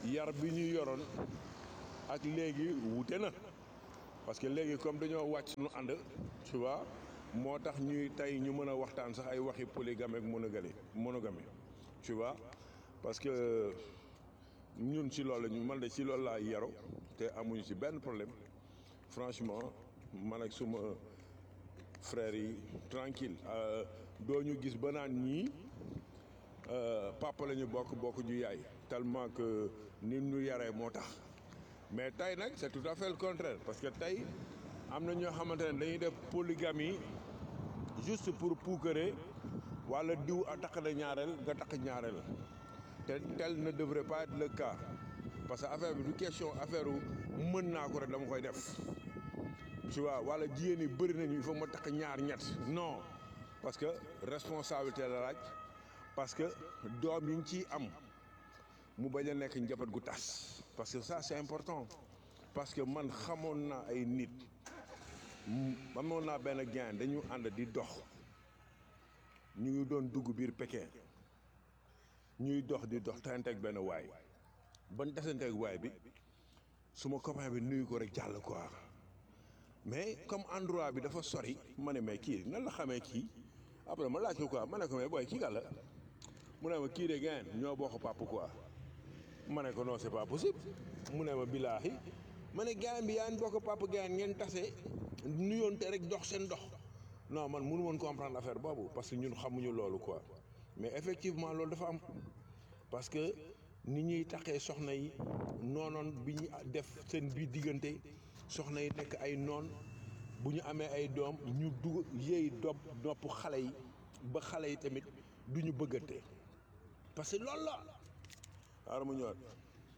yar bi ñu yoroon ak léegi wute na parce que léegi comme dañoo wàcc suñu ànd tu vois moo tax ñuy tey ñu mën a waxtaan sax ay waxi polygame ak monogamie monogamie tu vois parce que ñun ci loolu ñu man de ci loolu laa yaru te amuñu ci benn problème franchement man ak suma frères yi tranquille doo ñu gis ba naan ñii papa la ñu bokk bokk ju yaay tellement que nit ñu yaree moo tax mais tey nag c'est tout à fait le contraire parce que tey am na ñoo xamante ne dañuy def polygamie juste pour puukare wala diw a takk na ñaareel nga takk ñaareel te tel ne devrait pas être le cas parce que affaire bi du question affaire u mën naa ko rek dama koy def tu vois wala jigéen ñi bëri nañu il faut ma takk ñaar ñett non parce que responsabilité la laaj parce que doom yi ñu ciy am mu bañ a nekk njaboot gu tas parce que ça c'est important parce que man xamoon naa ay nit amoon naa benn gain dañu ànd di dox ñu ngi doon dugg biir Pékin ñuy dox di dox tasanteeg benn waay ban tasanteeg waay bi suma copain bi nuyu ko rek jàll quoi mais comme endroit bi dafa sori ma ne mais kii nan la xamee kii après ma laaj ko quoi ma ne ko mais booy kii gàll mu ne ma kii de gain ñoo bokk papa quoi ma ne ko non c'est pas possible mu ne ma bilaahi ma ne gain bi yaa ngi bokk papa gain ngeen tase nuyoonte rek dox seen dox non man mënu woon comprendre affaire boobu parce que ñun xamuñu loolu quoi mais effectivement loolu dafa am parce que ni ñuy taxee soxna yi noonoon bi ñu def seen biir diggante soxna yi nekk ay noon bu ñu amee ay doom ñu dugg yéey dopp nopp xale yi ba xale yi tamit du ñu bëggante parce que loolu la waaw mu ñëwaat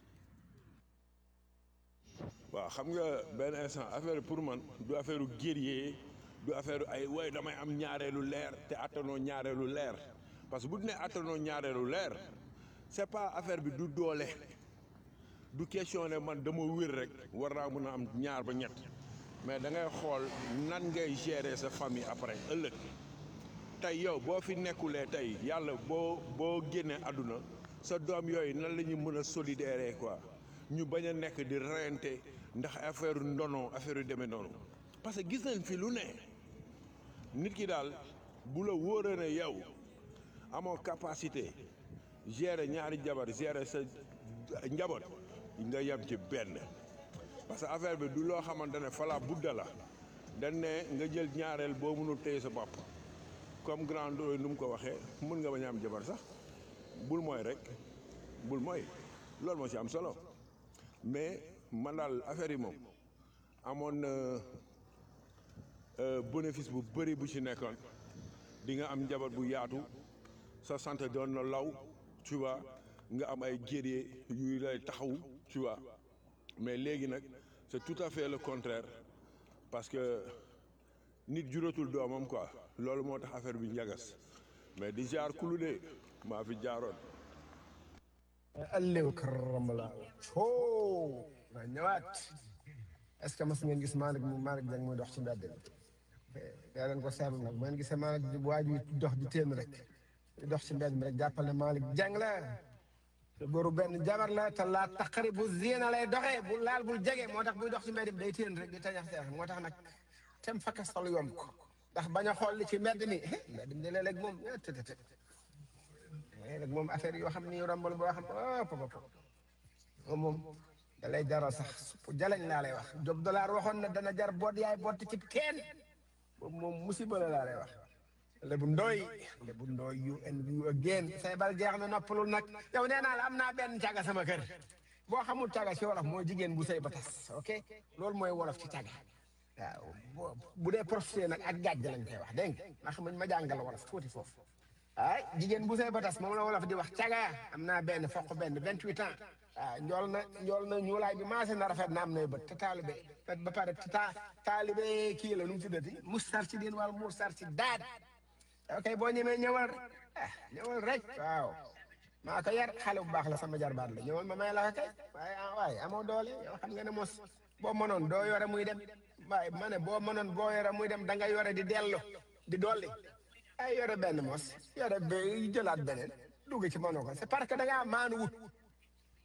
waaw xam nga benn instant affaire pour man du affaire u guerrier du affaire ay way damay am ñaareelu leer te attanoo ñaareelu leer parce que bu ne attanoo ñaareelu leer c'est pas affaire bi du doole du question ne man dama wér rek war naa mën a am ñaar ba ñett mais da ngay xool nan ngay gérer sa famille après ëllëg tey yow boo fi nekkulee tey yàlla boo boo génnee àdduna sa doom yooyu nan la ñu mën a solidaire quoi ñu bañ a nekk di reyante ndax affaire ndono affaire yu demee noonu parce que gis nañ fi lu ne nit ki daal bu la wóoree ne yow amoo capacité gérer ñaari jabar gérer sa njaboot nga yem ci benn parce que affaire bi du loo xamante ne fala budda la dañ ne nga jël ñaareel boo mënul téye sa bopp comme grand doy nu mu ko waxee mën nga bañ a am jabar sax bul mooy rek bul mooy loolu moo ci am solo mais man daal affaire yi moom amoon na bénéfice bu bëri bu ci nekkoon di nga am njaboot bu yaatu sa santé doon na law tu vois nga am ay guerrier yu lay taxaw tu vois mais léegi nag c'est tout à fait le contraire parce que nit juratul doomam quoi loolu moo tax affaire bi njagas mais di jaar kulu de maa fi jaaroon. Allahu karamala oh ma ñëwaat est ce que mas ngeen gis Malick mu Malick Dieng muy dox ci mbedd bi yaa leen ko seetlu nag bu ngeen gisee Malick waa ji dox di téen rek di dox ci mbedd mi rek jàppal ne Malick Dieng la te góoru benn jabar la te laa taqari bu zina lay doxee bu laal bul jege moo tax buy dox ci mbedd bi day téen rek di tañax teex moo tax nag tem fakastal yomb ko ndax bañ a xool li ci mbedd mi mbedd mi de léeg-léeg moom të të të léeg moom affaire yoo xam ni rombal boo xam oh papa moom moom da lay jaral sax jaleñ laa lay wax Job dollar waxoon na dana jar boot yaay boot ci teen boobu moom musiba la laa lay wax lebu ndooy lebu ndooy yu en yu again say bal jeex na noppalul nag yow nee naa la am naa benn caga sama kër boo xamul caga ci wolof mooy jigéen bu sëy ba tas ok loolu mooy wolof ci caga waaw bu dee profité nag ak gàjj lañ koy wax dégg nga ndax ma jàngal wolof tuuti foofu ay jigéen bu sëy ba tas moom la wolof di wax caga am naa benn foq benn vingt-huit ans waaw njool na njool na ñuulaay bi maase na rafet na am nay bët te taalibe ba pare ta taalibe kii la nu mu tuddati mustar ci diin wala mustar ci daad ok boo ñemee ñëwal ah ñëwal rek waaw maa ko yar xale bu baax la sama jarbaat la ñëwal ma may la ko kay waaye ah waaye amoo doole yow xam nga ne mos boo mënoon doo yore muy dem waaye ma ne boo mënoon boo yore muy dem da nga yore di dellu di dolli ay yore benn mos yore ba jëlaat beneen dugg ci mënoo ko c'est parce que da ngaa maanu wut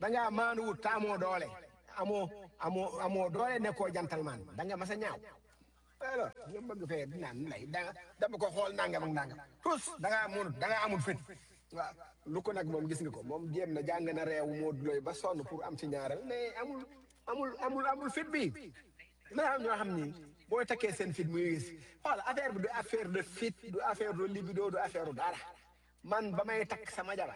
da ngaa maanuwut te amoo doole amoo amoo amoo doole nekkoo gentleman da nga mas a ñaaw alors nga bëgg fee naan lay da dama ko xool nangam ak nangam tous da ngaa munut da ngaa amul fit waaw lu ko nag moom gis nga ko moom jéem na jàng na réew moo looy ba sonn pour am ci ñaareel mais amul amul amul amul fit bi daa am ñoo xam ni boo takkee seen fit muy gis voilà affaire bi du affaire de fit du affaire de libido du affaire du dara man ba may takk sama jabar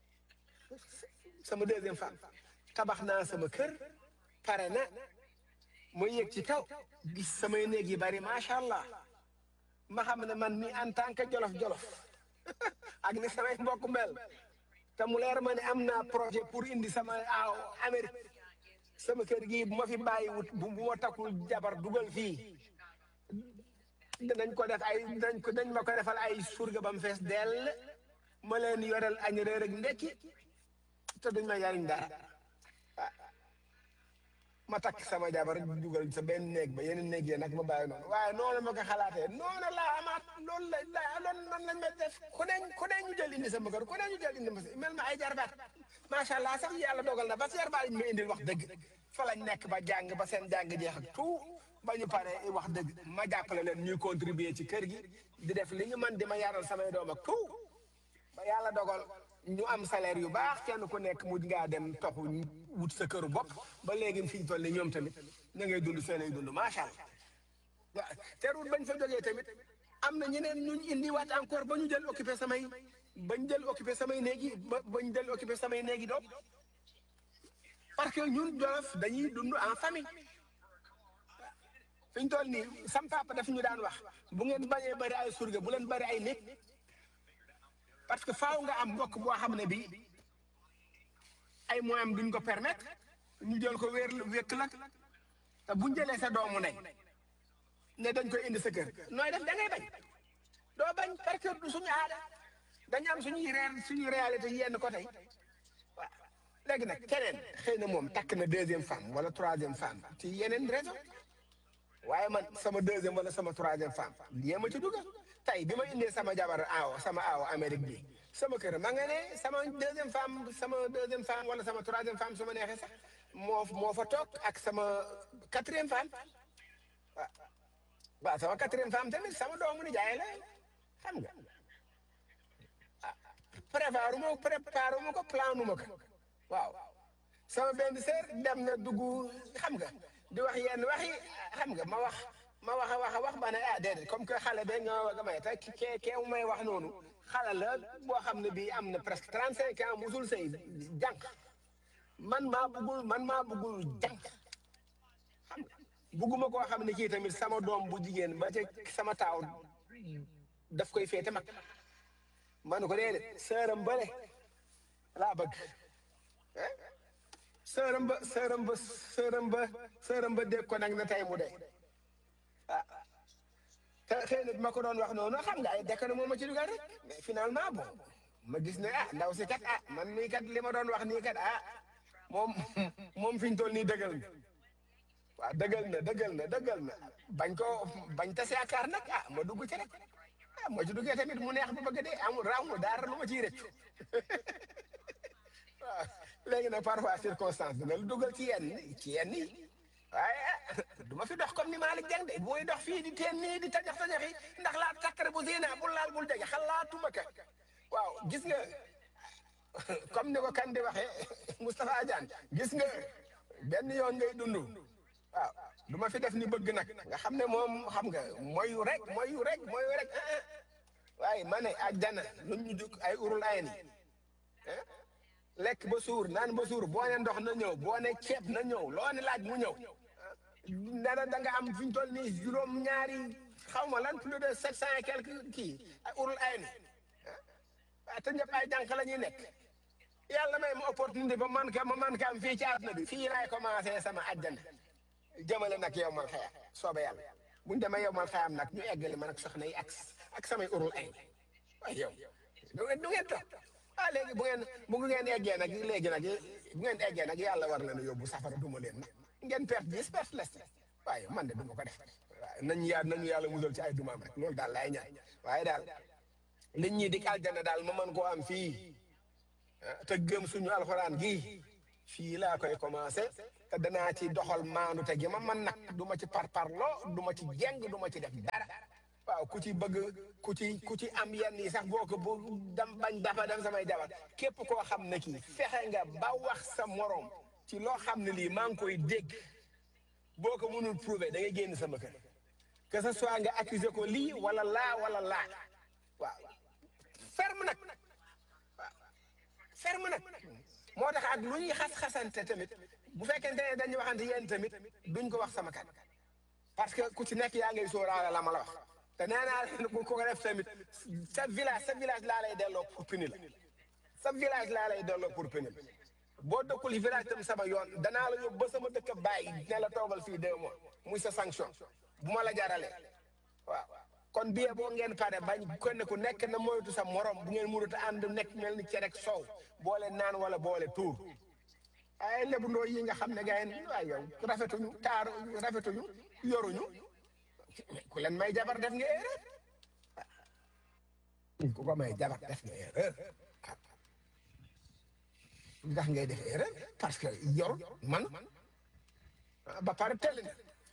sama deuxième femme tabax naa sama kër pare na ma yëg ci kaw gis samay néeg yi bari macha allah ma xam ne man mi en tant que jolof jolof ak ni samay mbokk mel te mu leer ma ne am naa projet pour indi sama aaw Amérique sama kër gii bu ma fi bàyyiwut bu bu ma takkul jabar dugal fii danañ ko def ay dañ ko dañ ma ko defal ay surga ba mu fees dell ma leen yoreel añ reer ak ndekki te duñ ma yariñ dara ma takk sama jabar dugal sa benn néeg ba yeneen néeg yi nag ma bàyyi noonu waaye noonu ma ko xalaatee noonu laa amaat loolu la la loolu noonu lañ may def ku ne ku ne ñu jël indi sama kër ku ne ñu jël indi ma si mel ma ay jarbaat macha allah sax yàlla dogal na ba jarbaat yi ñu ma indil wax dëgg fa lañ nekk ba jàng ba seen jàng jeex ak tout ba ñu pare wax dëgg ma jàppale leen ñuy contribuer ci kër gi di def li ñu man di ma yaral samay doom ak tout ba yàlla dogal ñu am salaire yu baax kenn ku nekk mujj ngaa dem toxu wut sa këru bopp ba léegi fi ñu toll nii ñoom tamit na ngay dund seen ay dund macha allah waaw teewul bañ fa jógee tamit am na ñeneen ñu indi waat encore ba ñu jël occupé samay bañ jël occupé samay néegi ba bañ jël occupé samay néegi doom parce que ñun Jolof dañuy dund en famille fi ñu toll nii sam papa daf ñu daan wax bu ngeen bañee bëri ay surga bu leen bëri ay néeg parce que faaw nga am mbokk boo xam ne bii ay moyens duñ ko permettre ñu jël ko wéer wékk la te buñ jëlee sa doomu ne ne dañ koy indi sa kër nooy def da ngay bañ doo bañ parce que du suñu aada dañu am suñuy reer suñuy réalité yenn côté waaw léegi nag keneen xëy na moom takk na deuxième femme wala troisième femme ci yeneen raison waaye man sama deuxième wala sama troisième femme yéema ci dugal tey bi ma indee sama jabar aaw sama aaw Amérique bi sama kër ma nga ne sama deuxième femme sama deuxième femme wala sama troisième femme su ma neexee sax moo moo fa toog ak sama quatrième femme waaw waaw sama quatrième femme tamit sama doomu ni jaay la xam nga ah préparé ma préparé ma ko planu ma ko waaw sama benn sœur dem na dugg xam nga di wax yenn waxi xam nga ma wax ma wax a wax a wax ba ne ah déedéet comme que xale be nga nga may te kee kee mu may wax noonu xale la boo xam ne bii am na presque trente cinq ans musul sëy jànq man maa buggul man maa buggul jànq xam nga bugguma koo xam ne kii tamit sama doom bu jigéen ba ca sama taaw daf koy féete mag man ko déedéet sëram bële laa bëgg sëram ba sëram ba sëram ba sëram ba dégg ko nag na tey mu dee ah te xëy na bi ma ko doon wax noonu xam nga ay dékk moom ma ci dugal rek mais finalement bon ma gis ne ah ndaw si kat ah man mii kat li ma doon wax nii kat ah moom moom fi ñu toll nii dëggal na waaw dëggal na dëggal na dëggal na bañ ko bañ tas yaakaar nag ah ma dugg ci rek ah ma ci duggee tamit mu neex ba bëgg dee amul raamul dara lu ma ciy rëccu waaw léegi nag parfois circonstance dina lu dugal ci yenn ci yenn yi waaye du ma fi dox comme ni Malick Dieng de booy dox fii di teen nii di tajax tajaxi ndax laa takkare bu zina bul laal bul jege xalaatuma ka waaw gis nga comme ni ko kan di waxee Moustapha Diagne gis nga benn yoon ngay dund waaw du ma fi def ni bëgg nag nga xam ne moom xam nga moyu rek moyu rek moyu rek waaye ma ne àjjana lu ñu dugg ay urul ay ni lekk ba suur naan ba suur boo ne ndox na ñëw boo ne ceeb na ñëw loo ne laaj mu ñëw dana da nga am fi ñu toll nii juróom ñaari xaw ma lan plus de sept cent et quelque kii ay urul ay ni ah te ñëpp ay jànq la ñuy nekk yàlla may ma opportunité ba man ka ma man ka am fii ci àdduna bi fii laay commencé sama àjjana jëmale nag yow man xëyam sooba yàlla buñ demee yow man xëyam nag ñu eggali man ak soxna yi ak ak samay urul ay waaye yow du ngeen du ngeen toog ah léegi bu ngeen bu ngeen eggee nag léegi nag bu ngeen eggee nag yàlla war leen a yóbbu safara duma leen nag ngeen perte dix perte les waaye man de duma ko def waaye nañ yaa nañu yàlla musal ci ay dumaam rek loolu daal laay ñaan waaye daal liñ ñi dik aljana daal ma mën koo am fii te gëm suñu alxuraan gii fii laa koy commencé te danaa ci doxal maandu te gi ma man nag du ma ci parparloo du ma ci jeng du ma ci def dara waaw ku ci bëgg ku ci ku ci am yenn yi sax boo ko bu dam bañ dafa dem samay jabar képp koo xam ne kii fexe nga ba wax sa morom ci loo xam ne lii maa ngi koy dégg boo ko mënul prouver da ngay génn sama kër que ce soit nga accuser ko lii wala laa wala laa waaw ferme nag waaw ferme nag moo tax ak lu ñuy xas-xasante tamit bu fekkente ne dañuy waxante yéen tamit duñ ko wax sama kat parce que ku ci nekk yaa ngay sóoraale la ma la wax te nee naa leen bu ko def tamit sa village sa village laa lay delloo pour puni la sa village laa lay delloo pour puni la boo dëkkul village tam sama yoon danaa la yóbbu ba sama dëkk bàyyi ne la toogal fii deux mois muy sa sanction bu ma la jaralee waaw kon bie boo ngeen pare bañ kon ku nekk na moytu sa morom bu ngeen mënut a ànd nekk mel ni cere ak soow boole naan wala boole tuur ay lebu ndoo yi nga xam ne gars yi waay yow rafetuñu taaru rafetuñu yoruñu ku leen may jabar def nga erreur ku ko may jabar def nga erreur ndax ngay def erreur parce que yor man ba pare tell na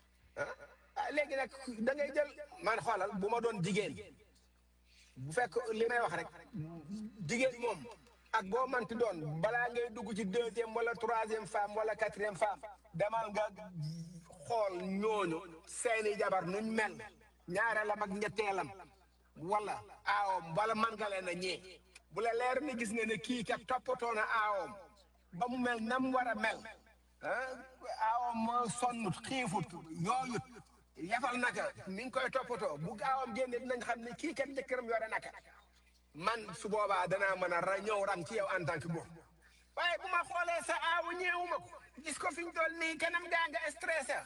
ah léegi nag da ngay jël man xoolal bu ma doon jigéen bu fekk li may wax rek jigéen moom ak boo manti doon balaa ngay dugg ci deuxième wala troisième femme wala quatrième femme demal nga xool ñooñu seeni jabar nuñ mel ñaareelam ak ñetteelam wala aawom wala man nga leen a ñee bu la leer ni gis nga ne kii kat toppatoo na aawom ba mu mel nam war a mel ah aawom sonnut xiifut yooyut yafal naka mi ngi koy toppatoo bu gaawam génne dinañ xam ne kii kat jëkkëram yore naka man su boobaa danaa mën a ra ñëw ram ci yow en tant que góor waaye bu ma xoolee sa aawu ñeewuma ko gis ko fi ñu toll nii kanam gaa nga stressé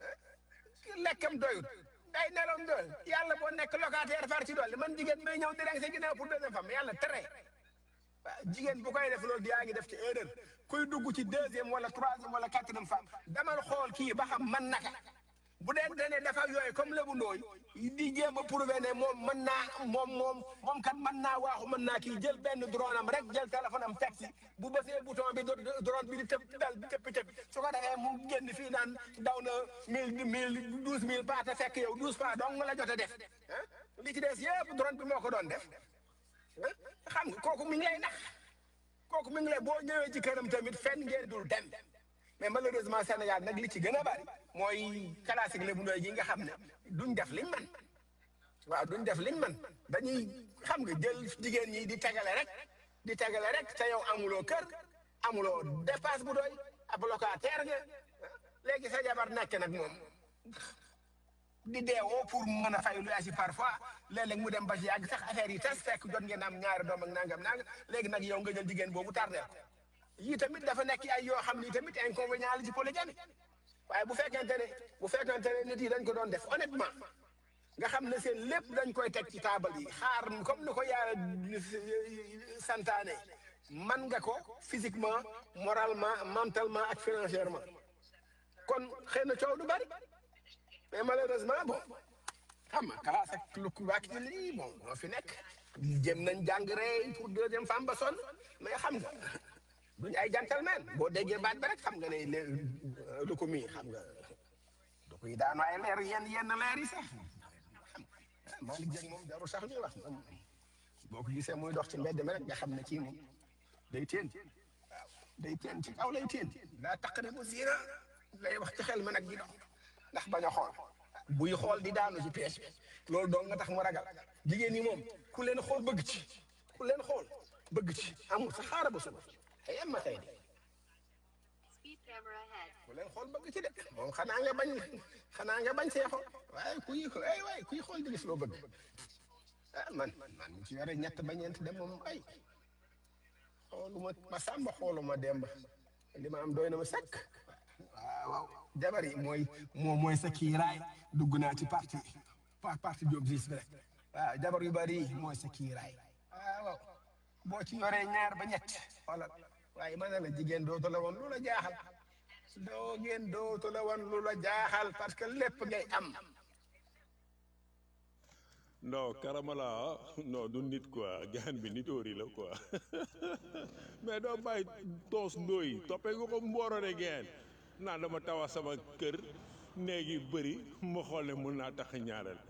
lekkam doyut ay nelom doyul yàlla boo nekk locataire far ci dolli man jigéen may ñëw direct sa ginnaaw pour deuxième femme yàlla tere waaw jigéen bu koy def loolu yaa ngi def ci erreur kuy dugg ci deuxième wala troisième wala quatrième femme damal xool kii ba xam man naka bu dee ne dafa yooyu comme Lébu Ndooy di jéem a prouver ne moom mën naa moom moom moom kat mën naa waaxu mën naa kii jël benn drone am rek jël téléphone am taxi bu bësee bouton bi drone bi di tëb dal di tëppi tëppi su ko defee mu génn fii naan daw na mille mille douze mille pas te fekk yow douze pas dong la jot a def ah li ci des yëpp drone bi moo ko doon def xam nga kooku mi ngi lay nax kooku mi ngi lay boo ñëwee ci këram tamit fenn ngeen dul dem mais malheureusement Sénégal nag li ci gën a bari mooy classique Lébu Ndooy gi nga xam ne duñ def liñ man waaw duñ def liñ man dañuy xam nga jël jigéen ñi di tegale rek di tegale rek te yow amuloo kër amuloo dépasse bu doy ab locataire nga léegi sa jabar nekk nag moom di deewoo pour mën a fay lu asi parfois léeg-léeg mu dem ba ci yàgg sax affaire yi tas fekk jot ngeen am ñaari doom ak nangam nangam léegi nag yow nga jël jigéen boobu tardeel ko yii tamit dafa nekk ay yoo xam ni tamit inconvénient la ci polygamie waaye bu fekkente ne bu fekkente ne nit yi dañ ko doon def honnêtement nga xam ne seen lépp dañ koy teg ci taabal yi xaar comme ni ko yàlla santaane man nga ko physiquement moralement mentalement ak financièrement kon xëy na coow du bari mais malheureusement bon xam nga classe ak lu ku wàcc ci lii bon moo fi nekk jëm nañ jàng rey pour deuxième femme ba sonn mais xam nga duñ ay gentleman boo déggee baat ba rek xam nga ne le lu ko mii xam nga du koy daanu ay leer yenn yenn leer yi sax xam nga Malick Dieng moom jarul sax ñuy wax moom boo ko gisee muy dox ci mbedd mi rek nga xam ne kii moom day teen waaw day teen ci kaw lay teen daa taqribu zina lay wax ci xel mi nag di dox ndax bañ a xool buy xool di daanu ci piège bi loolu doon nga tax mu ragal jigéen ñi moom ku leen xool bëgg ci ku leen xool bëgg ci amul sa xaara ba suba ay am ma tey de ku leen xool bëgg ci de moom xanaa nga bañ xanaa nga bañ see xool waaye kuy ay waay kuy xool di gis loo bëgg ah man man mu ci yore ñett ba ñeent dem moom ay xooluma ma sàmba xooluma demba li ma am doy na ma sakk waaw waaw jabar yi mooy moo mooy sa kiiraay dugg naa ci parti pa parti Diop gis bi rek waaw jabar yu bari mooy sa kiiraay waaw waaw boo ci yoree ñaar ba ñett wala waaye ma ne la jigéen dootu la woon lu la jaaxal doo ngeen dootu la woon lu la jaaxal parce que lépp ngay am non Karamala non du nit quoi gaan bi nitóori la quoi mais doo bàyyi toos ndóoyi toppee nga ko mbooro de geen naa dama tawa sama kër néegi bëri ma xool ne mun naa tax ñaareel